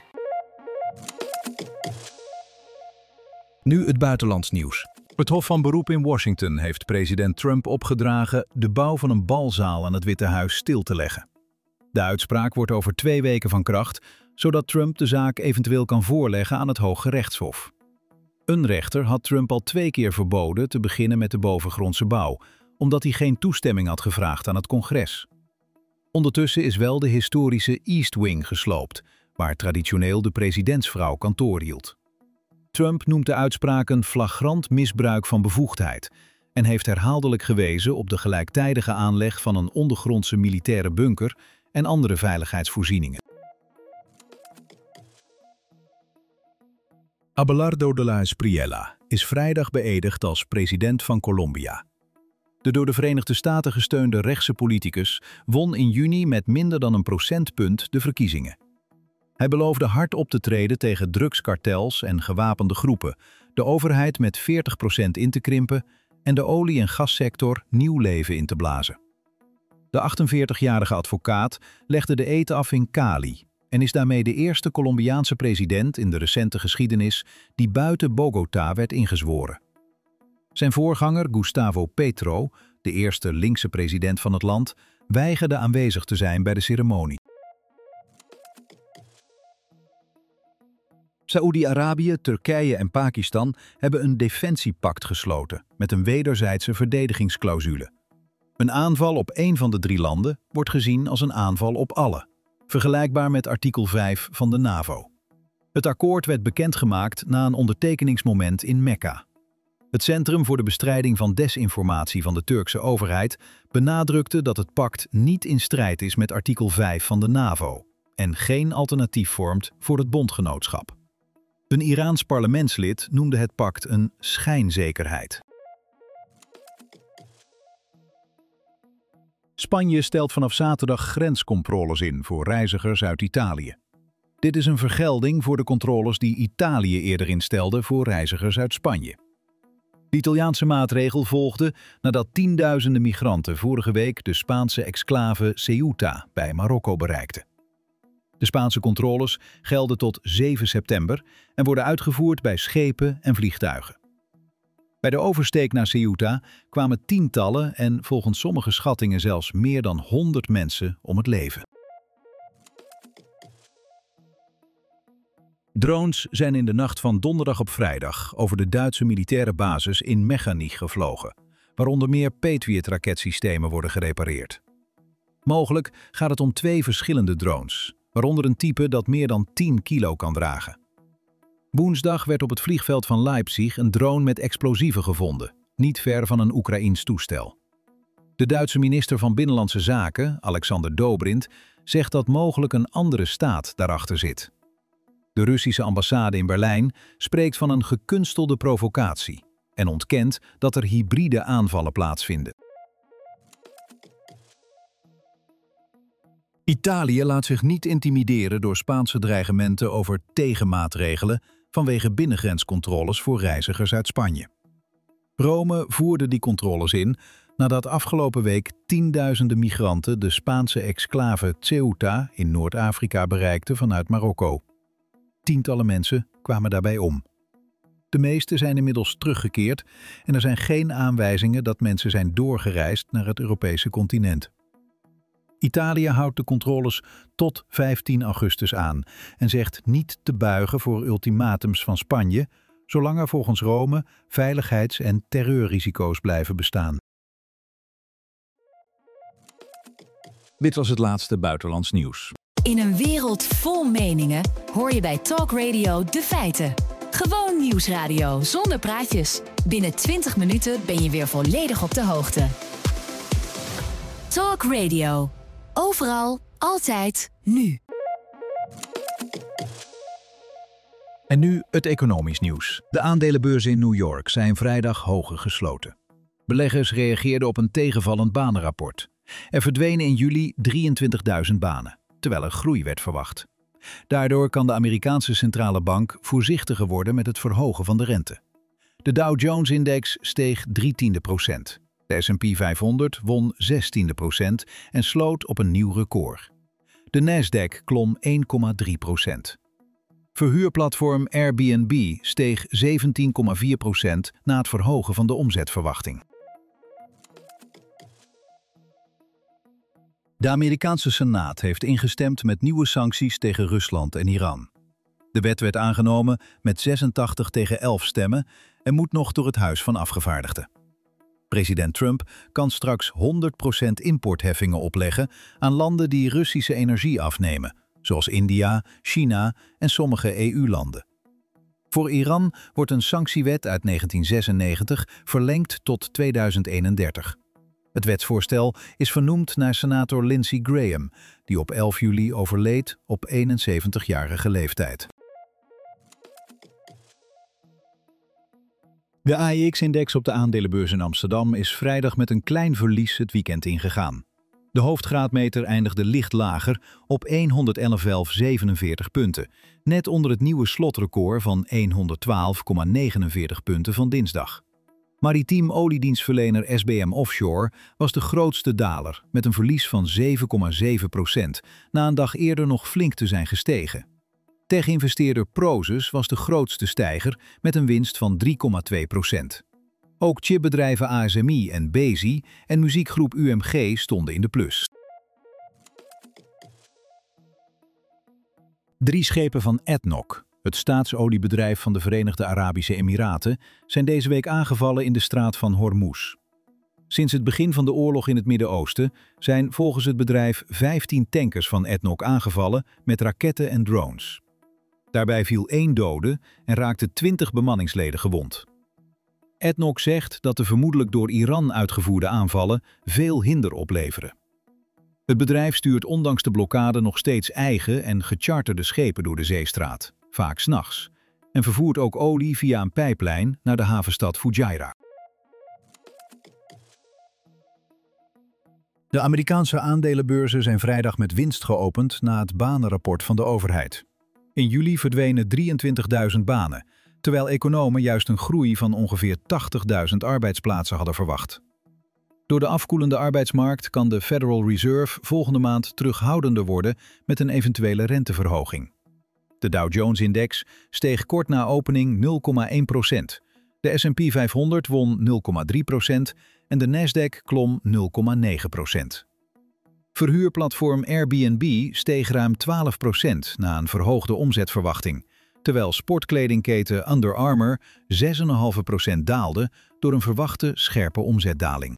Nu het buitenlands nieuws. Het Hof van Beroep in Washington heeft president Trump opgedragen de bouw van een balzaal aan het Witte Huis stil te leggen. De uitspraak wordt over twee weken van kracht, zodat Trump de zaak eventueel kan voorleggen aan het Hooggerechtshof. Een rechter had Trump al twee keer verboden te beginnen met de bovengrondse bouw, omdat hij geen toestemming had gevraagd aan het congres. Ondertussen is wel de historische East Wing gesloopt, waar traditioneel de presidentsvrouw kantoor hield. Trump noemt de uitspraak een flagrant misbruik van bevoegdheid en heeft herhaaldelijk gewezen op de gelijktijdige aanleg van een ondergrondse militaire bunker en andere veiligheidsvoorzieningen. Abelardo de la Espriella is vrijdag beëdigd als president van Colombia. De door de Verenigde Staten gesteunde rechtse politicus won in juni met minder dan een procentpunt de verkiezingen. Hij beloofde hard op te treden tegen drugskartels en gewapende groepen, de overheid met veertig procent in te krimpen en de olie- en gassector nieuw leven in te blazen. De achtenveertigjarige advocaat legde de eed af in Cali en is daarmee de eerste Colombiaanse president in de recente geschiedenis die buiten Bogota werd ingezworen. Zijn voorganger Gustavo Petro, de eerste linkse president van het land, weigerde aanwezig te zijn bij de ceremonie. Saoedi-Arabië, Turkije en Pakistan hebben een defensiepact gesloten met een wederzijdse verdedigingsclausule. Een aanval op één van de drie landen wordt gezien als een aanval op alle, vergelijkbaar met artikel vijf van de NAVO. Het akkoord werd bekendgemaakt na een ondertekeningsmoment in Mekka. Het Centrum voor de Bestrijding van Desinformatie van de Turkse overheid benadrukte dat het pact niet in strijd is met artikel vijf van de NAVO en geen alternatief vormt voor het bondgenootschap. Een Iraans parlementslid noemde het pact een schijnzekerheid. Spanje stelt vanaf zaterdag grenscontroles in voor reizigers uit Italië. Dit is een vergelding voor de controles die Italië eerder instelde voor reizigers uit Spanje. De Italiaanse maatregel volgde nadat tienduizenden migranten vorige week de Spaanse exclave Ceuta bij Marokko bereikten. De Spaanse controles gelden tot zeven september en worden uitgevoerd bij schepen en vliegtuigen. Bij de oversteek naar Ceuta kwamen tientallen en volgens sommige schattingen zelfs meer dan honderd mensen om het leven. Drones zijn in de nacht van donderdag op vrijdag over de Duitse militaire basis in Mechanich gevlogen, waar onder meer Patriot-raketsystemen worden gerepareerd. Mogelijk gaat het om twee verschillende drones, waaronder een type dat meer dan tien kilo kan dragen. Woensdag werd op het vliegveld van Leipzig een drone met explosieven gevonden, niet ver van een Oekraïens toestel. De Duitse minister van Binnenlandse Zaken, Alexander Dobrindt, zegt dat mogelijk een andere staat daarachter zit. De Russische ambassade in Berlijn spreekt van een gekunstelde provocatie en ontkent dat er hybride aanvallen plaatsvinden. Italië laat zich niet intimideren door Spaanse dreigementen over tegenmaatregelen vanwege binnengrenscontroles voor reizigers uit Spanje. Rome voerde die controles in nadat afgelopen week tienduizenden migranten de Spaanse exclave Ceuta in Noord-Afrika bereikten vanuit Marokko. Tientallen mensen kwamen daarbij om. De meeste zijn inmiddels teruggekeerd en er zijn geen aanwijzingen dat mensen zijn doorgereisd naar het Europese continent. Italië houdt de controles tot vijftien augustus aan en zegt niet te buigen voor ultimatums van Spanje, zolang er volgens Rome veiligheids- en terreurrisico's blijven bestaan. Dit was het laatste buitenlands nieuws. In een wereld vol meningen hoor je bij Talk Radio de feiten. Gewoon nieuwsradio zonder praatjes. Binnen twintig minuten ben je weer volledig op de hoogte. Talk Radio. Overal, altijd, nu. En nu het economisch nieuws. De aandelenbeurzen in New York zijn vrijdag hoger gesloten. Beleggers reageerden op een tegenvallend banenrapport. Er verdwenen in juli drieëntwintigduizend banen, terwijl er groei werd verwacht. Daardoor kan de Amerikaanse centrale bank voorzichtiger worden met het verhogen van de rente. De Dow Jones-index steeg drie tiende procent. De S en P vijfhonderd won zes tiende procent en sloot op een nieuw record. De Nasdaq klom één komma drie procent. Verhuurplatform Airbnb steeg zeventien komma vier procent na het verhogen van de omzetverwachting. De Amerikaanse Senaat heeft ingestemd met nieuwe sancties tegen Rusland en Iran. De wet werd aangenomen met zesentachtig tegen elf stemmen en moet nog door het Huis van Afgevaardigden. President Trump kan straks honderd procent importheffingen opleggen aan landen die Russische energie afnemen, zoals India, China en sommige E U-landen. Voor Iran wordt een sanctiewet uit negentien zesennegentig verlengd tot tweeduizend eenendertig. Het wetsvoorstel is vernoemd naar senator Lindsey Graham, die op elf juli overleed op eenenzeventigjarige leeftijd. De A E X-index op de aandelenbeurs in Amsterdam is vrijdag met een klein verlies het weekend ingegaan. De hoofdgraadmeter eindigde licht lager op honderdelf komma zevenenveertig punten, net onder het nieuwe slotrecord van honderdtwaalf komma negenenveertig punten van dinsdag. Maritiem oliedienstverlener S B M Offshore was de grootste daler met een verlies van zeven komma zeven procent, na een dag eerder nog flink te zijn gestegen. Tech-investeerder Prosus was de grootste stijger met een winst van drie komma twee procent. Ook chipbedrijven A S M I en Besi en muziekgroep U M G stonden in de plus. Drie schepen van A D N O C, het staatsoliebedrijf van de Verenigde Arabische Emiraten, zijn deze week aangevallen in de straat van Hormuz. Sinds het begin van de oorlog in het Midden-Oosten zijn volgens het bedrijf vijftien tankers van A D N O C aangevallen met raketten en drones. Daarbij viel één dode en raakten twintig bemanningsleden gewond. A D N O C zegt dat de vermoedelijk door Iran uitgevoerde aanvallen veel hinder opleveren. Het bedrijf stuurt ondanks de blokkade nog steeds eigen en gecharterde schepen door de zeestraat, vaak 's nachts, en vervoert ook olie via een pijplijn naar de havenstad Fujairah. De Amerikaanse aandelenbeurzen zijn vrijdag met winst geopend na het banenrapport van de overheid. In juli verdwenen drieëntwintigduizend banen, terwijl economen juist een groei van ongeveer tachtigduizend arbeidsplaatsen hadden verwacht. Door de afkoelende arbeidsmarkt kan de Federal Reserve volgende maand terughoudender worden met een eventuele renteverhoging. De Dow Jones-index steeg kort na opening nul komma één procent. De S en P vijfhonderd won nul komma drie procent en de Nasdaq klom nul komma negen procent. Verhuurplatform Airbnb steeg ruim twaalf procent na een verhoogde omzetverwachting, terwijl sportkledingketen Under Armour zes komma vijf procent daalde door een verwachte scherpe omzetdaling.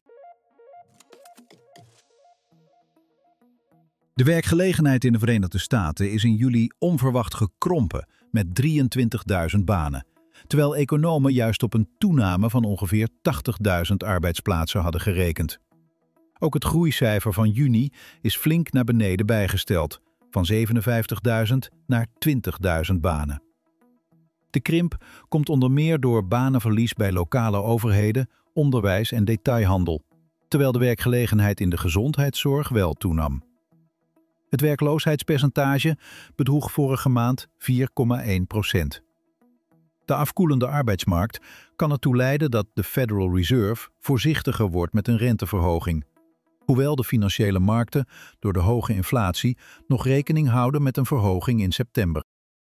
De werkgelegenheid in de Verenigde Staten is in juli onverwacht gekrompen met drieëntwintigduizend banen, terwijl economen juist op een toename van ongeveer tachtigduizend arbeidsplaatsen hadden gerekend. Ook het groeicijfer van juni is flink naar beneden bijgesteld, van zevenenvijftigduizend naar twintigduizend banen. De krimp komt onder meer door banenverlies bij lokale overheden, onderwijs en detailhandel, terwijl de werkgelegenheid in de gezondheidszorg wel toenam. Het werkloosheidspercentage bedroeg vorige maand vier komma één procent. De afkoelende arbeidsmarkt kan ertoe leiden dat de Federal Reserve voorzichtiger wordt met een renteverhoging, hoewel de financiële markten door de hoge inflatie nog rekening houden met een verhoging in september.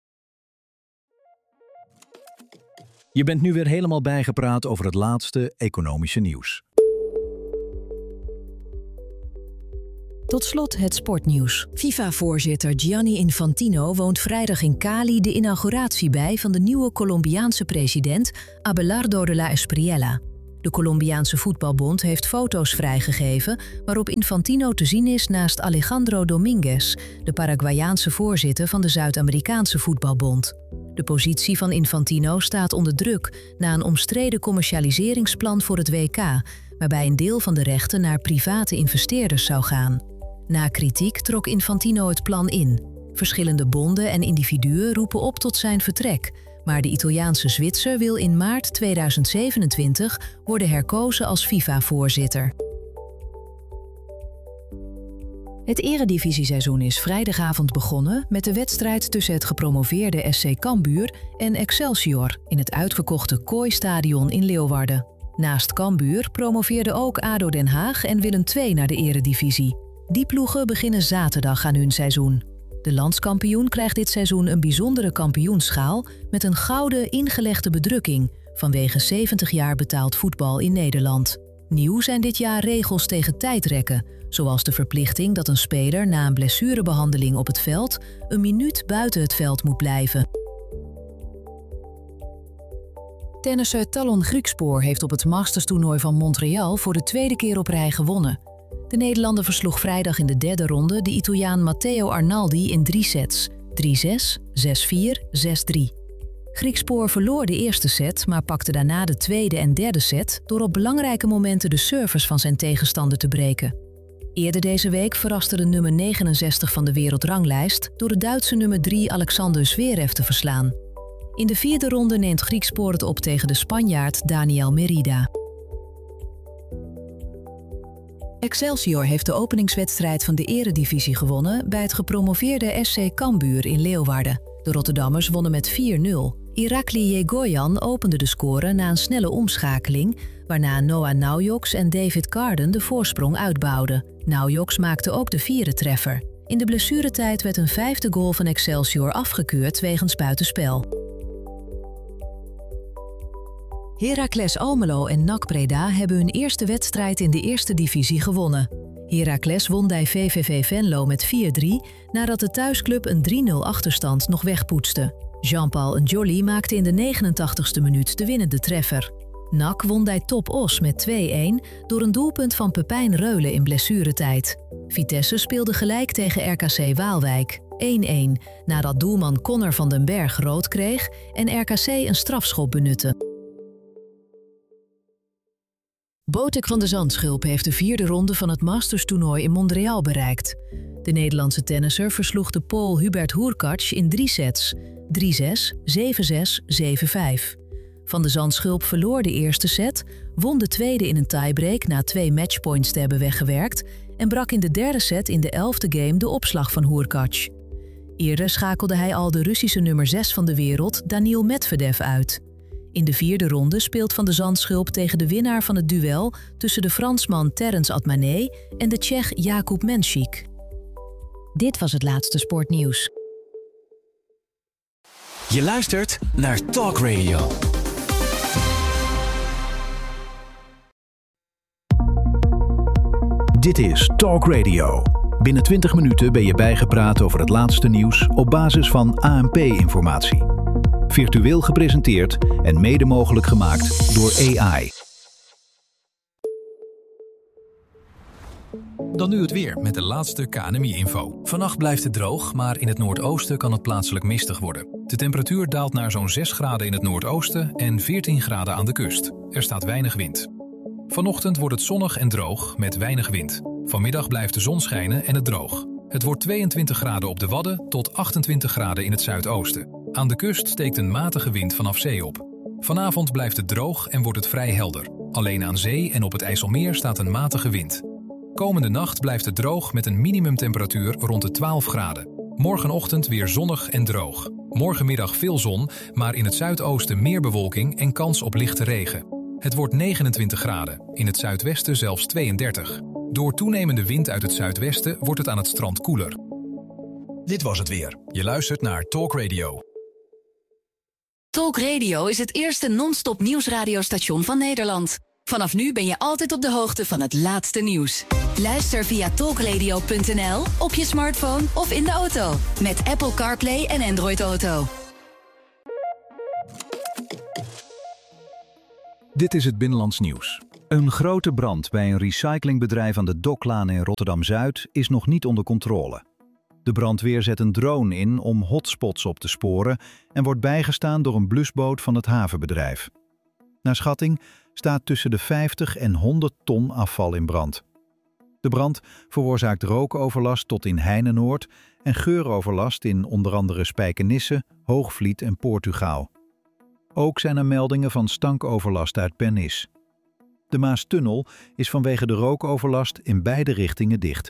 Je bent nu weer helemaal bijgepraat over het laatste economische nieuws. Tot slot het sportnieuws. FIFA-voorzitter Gianni Infantino woont vrijdag in Cali de inauguratie bij van de nieuwe Colombiaanse president Abelardo de la Espriella. De Colombiaanse voetbalbond heeft foto's vrijgegeven waarop Infantino te zien is naast Alejandro Dominguez, de Paraguayaanse voorzitter van de Zuid-Amerikaanse voetbalbond. De positie van Infantino staat onder druk na een omstreden commercialiseringsplan voor het W K, waarbij een deel van de rechten naar private investeerders zou gaan. Na kritiek trok Infantino het plan in. Verschillende bonden en individuen roepen op tot zijn vertrek, maar de Italiaanse Zwitser wil in maart tweeduizend zevenentwintig worden herkozen als FIFA-voorzitter. Het eredivisieseizoen is vrijdagavond begonnen met de wedstrijd tussen het gepromoveerde S C Cambuur en Excelsior in het uitverkochte Kooi-stadion in Leeuwarden. Naast Cambuur promoveerden ook A D O Den Haag en Willem twee naar de eredivisie. Die ploegen beginnen zaterdag aan hun seizoen. De landskampioen krijgt dit seizoen een bijzondere kampioensschaal met een gouden ingelegde bedrukking vanwege zeventig jaar betaald voetbal in Nederland. Nieuw zijn dit jaar regels tegen tijdrekken, zoals de verplichting dat een speler na een blessurebehandeling op het veld een minuut buiten het veld moet blijven. Tennisser Talon Griekspoor heeft op het Masters-toernooi van Montreal voor de tweede keer op rij gewonnen. De Nederlander versloeg vrijdag in de derde ronde de Italiaan Matteo Arnaldi in drie sets, drie zes, zes vier, zes drie. Griekspoor verloor de eerste set, maar pakte daarna de tweede en derde set door op belangrijke momenten de service van zijn tegenstander te breken. Eerder deze week verraste de nummer negenenzestig van de wereldranglijst door de Duitse nummer drie Alexander Zverev te verslaan. In de vierde ronde neemt Griekspoor het op tegen de Spanjaard Daniel Merida. Excelsior heeft de openingswedstrijd van de eredivisie gewonnen bij het gepromoveerde S C Cambuur in Leeuwarden. De Rotterdammers wonnen met vier nul. Irakli Yegoyan opende de score na een snelle omschakeling, waarna Noah Naujoks en David Carden de voorsprong uitbouwden. Naujoks maakte ook de vierde treffer. In de blessuretijd werd een vijfde goal van Excelsior afgekeurd wegens buitenspel. Heracles Almelo en N A C Breda hebben hun eerste wedstrijd in de eerste divisie gewonnen. Heracles won bij V V V Venlo met vier drie nadat de thuisclub een drie nul achterstand nog wegpoetste. Jean-Paul Njoli maakte in de negenentachtigste minuut de winnende treffer. N A C won bij Top Os met twee een door een doelpunt van Pepijn Reulen in blessuretijd. Vitesse speelde gelijk tegen R K C Waalwijk, één een, nadat doelman Connor van den Berg rood kreeg en R K C een strafschop benutte. Botek van de Zandschulp heeft de vierde ronde van het Masters-toernooi in Montreal bereikt. De Nederlandse tennisser versloeg de Pool Hubert Hurkacz in drie sets, drie zes, zeven zes, zeven vijf. Van de Zandschulp verloor de eerste set, won de tweede in een tiebreak na twee matchpoints te hebben weggewerkt en brak in de derde set in de elfde game de opslag van Hurkacz. Eerder schakelde hij al de Russische nummer zes van de wereld, Daniil Medvedev, uit. In de vierde ronde speelt Van de Zandschulp tegen de winnaar van het duel tussen de Fransman Terence Atmané en de Tsjech Jakub Menšík. Dit was het laatste sportnieuws. Je luistert naar Talk Radio. Dit is Talk Radio. Binnen twintig minuten ben je bijgepraat over het laatste nieuws op basis van A N P-informatie. Virtueel gepresenteerd en mede mogelijk gemaakt door A I. Dan nu het weer met de laatste K N M I-info. Vannacht blijft het droog, maar in het noordoosten kan het plaatselijk mistig worden. De temperatuur daalt naar zo'n zes graden in het noordoosten en veertien graden aan de kust. Er staat weinig wind. Vanochtend wordt het zonnig en droog met weinig wind. Vanmiddag blijft de zon schijnen en het droog. Het wordt tweeëntwintig graden op de Wadden tot achtentwintig graden in het zuidoosten. Aan de kust steekt een matige wind vanaf zee op. Vanavond blijft het droog en wordt het vrij helder. Alleen aan zee en op het IJsselmeer staat een matige wind. Komende nacht blijft het droog met een minimumtemperatuur rond de twaalf graden. Morgenochtend weer zonnig en droog. Morgenmiddag veel zon, maar in het zuidoosten meer bewolking en kans op lichte regen. Het wordt negenentwintig graden, in het zuidwesten zelfs tweeëndertig. Door toenemende wind uit het zuidwesten wordt het aan het strand koeler. Dit was het weer. Je luistert naar Talk Radio. Talk Radio is het eerste non-stop nieuwsradiostation van Nederland. Vanaf nu ben je altijd op de hoogte van het laatste nieuws. Luister via talkradio punt n l, op je smartphone of in de auto. Met Apple CarPlay en Android Auto. Dit is het Binnenlands Nieuws. Een grote brand bij een recyclingbedrijf aan de Doklaan in Rotterdam-Zuid is nog niet onder controle. De brandweer zet een drone in om hotspots op te sporen en wordt bijgestaan door een blusboot van het havenbedrijf. Naar schatting staat tussen de vijftig en honderd ton afval in brand. De brand veroorzaakt rookoverlast tot in Heinenoord en geuroverlast in onder andere Spijkenisse, Hoogvliet en Portugal. Ook zijn er meldingen van stankoverlast uit Pernis. De Maastunnel is vanwege de rookoverlast in beide richtingen dicht.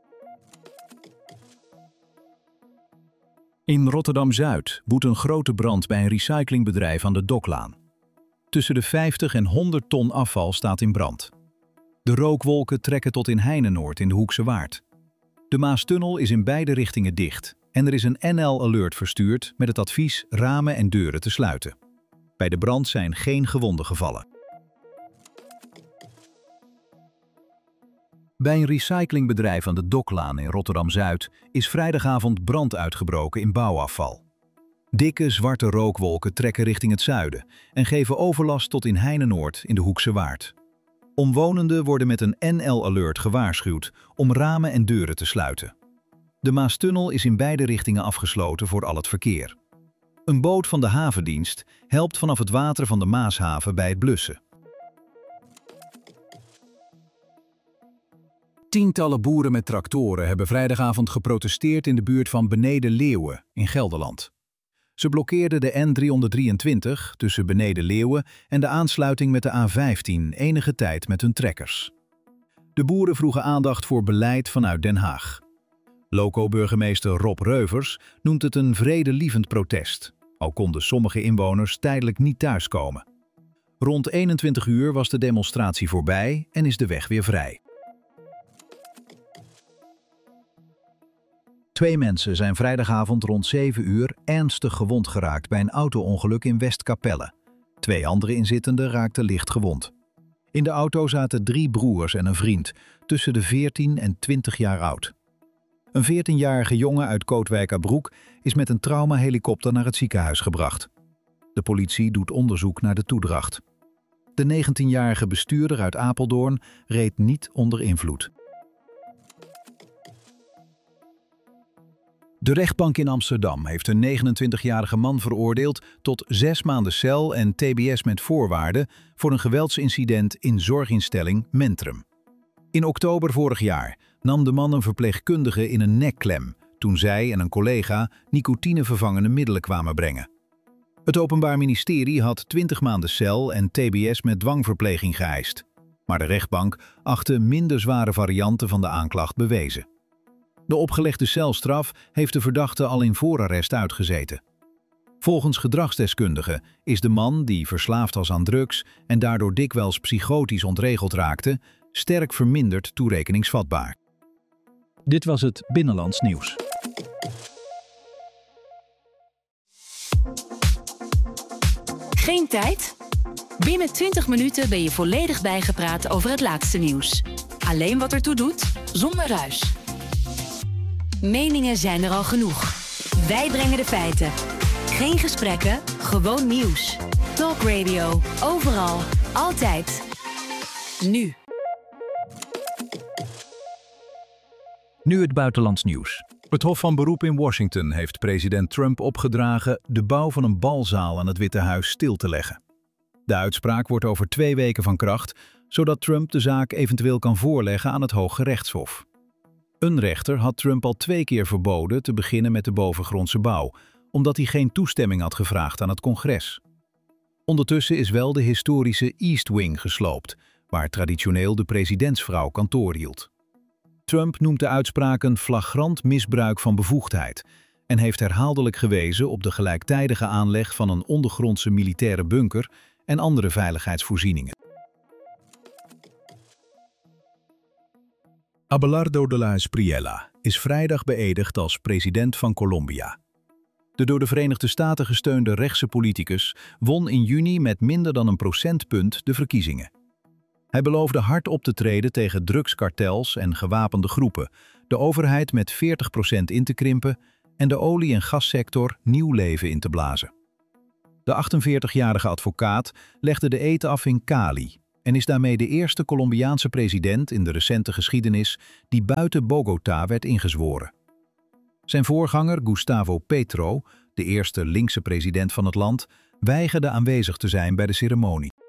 In Rotterdam-Zuid woedt een grote brand bij een recyclingbedrijf aan de Doklaan. Tussen de vijftig en honderd ton afval staat in brand. De rookwolken trekken tot in Heinenoord in de Hoekse Waard. De Maastunnel is in beide richtingen dicht en er is een N L-alert verstuurd met het advies ramen en deuren te sluiten. Bij de brand zijn geen gewonden gevallen. Bij een recyclingbedrijf aan de Doklaan in Rotterdam-Zuid is vrijdagavond brand uitgebroken in bouwafval. Dikke zwarte rookwolken trekken richting het zuiden en geven overlast tot in Heinenoord in de Hoekse Waard. Omwonenden worden met een N L-alert gewaarschuwd om ramen en deuren te sluiten. De Maastunnel is in beide richtingen afgesloten voor al het verkeer. Een boot van de havendienst helpt vanaf het water van de Maashaven bij het blussen. Tientallen boeren met tractoren hebben vrijdagavond geprotesteerd in de buurt van Beneden Leeuwen in Gelderland. Ze blokkeerden de N driehonderddrieëntwintig tussen Beneden Leeuwen en de aansluiting met de A vijftien enige tijd met hun trekkers. De boeren vroegen aandacht voor beleid vanuit Den Haag. Loco-burgemeester Rob Reuvers noemt het een vredelievend protest, al konden sommige inwoners tijdelijk niet thuiskomen. Rond eenentwintig uur was de demonstratie voorbij en is de weg weer vrij. Twee mensen zijn vrijdagavond rond zeven uur ernstig gewond geraakt bij een auto-ongeluk in Westkapelle. Twee andere inzittenden raakten licht gewond. In de auto zaten drie broers en een vriend, tussen de veertien en twintig jaar oud. Een veertienjarige jongen uit Kootwijkerbroek is met een traumahelikopter naar het ziekenhuis gebracht. De politie doet onderzoek naar de toedracht. De negentienjarige bestuurder uit Apeldoorn reed niet onder invloed. De rechtbank in Amsterdam heeft een negenentwintigjarige man veroordeeld tot zes maanden cel en T B S met voorwaarden voor een geweldsincident in zorginstelling Mentrum. In oktober vorig jaar nam de man een verpleegkundige in een nekklem toen zij en een collega nicotinevervangende middelen kwamen brengen. Het Openbaar Ministerie had twintig maanden cel en T B S met dwangverpleging geëist, maar de rechtbank achtte minder zware varianten van de aanklacht bewezen. De opgelegde celstraf heeft de verdachte al in voorarrest uitgezeten. Volgens gedragsdeskundigen is de man, die verslaafd was aan drugs en daardoor dikwijls psychotisch ontregeld raakte, sterk verminderd toerekeningsvatbaar. Dit was het Binnenlands Nieuws. Geen tijd? Binnen twintig minuten ben je volledig bijgepraat over het laatste nieuws. Alleen wat ertoe doet, zonder ruis. Meningen zijn er al genoeg. Wij brengen de feiten. Geen gesprekken, gewoon nieuws. Talk Radio, overal, altijd. Nu. Nu het buitenlands nieuws. Het Hof van Beroep in Washington heeft president Trump opgedragen de bouw van een balzaal aan het Witte Huis stil te leggen. De uitspraak wordt over twee weken van kracht, zodat Trump de zaak eventueel kan voorleggen aan het Hooggerechtshof. Een rechter had Trump al twee keer verboden te beginnen met de bovengrondse bouw, omdat hij geen toestemming had gevraagd aan het congres. Ondertussen is wel de historische East Wing gesloopt, waar traditioneel de presidentsvrouw kantoor hield. Trump noemt de uitspraak een flagrant misbruik van bevoegdheid en heeft herhaaldelijk gewezen op de gelijktijdige aanleg van een ondergrondse militaire bunker en andere veiligheidsvoorzieningen. Abelardo de la Espriella is vrijdag beëdigd als president van Colombia. De door de Verenigde Staten gesteunde rechtse politicus won in juni met minder dan een procentpunt de verkiezingen. Hij beloofde hard op te treden tegen drugskartels en gewapende groepen, de overheid met veertig procent in te krimpen en de olie- en gassector nieuw leven in te blazen. De achtenveertigjarige advocaat legde de eed af in Cali en is daarmee de eerste Colombiaanse president in de recente geschiedenis die buiten Bogota werd ingezworen. Zijn voorganger Gustavo Petro, de eerste linkse president van het land, weigerde aanwezig te zijn bij de ceremonie.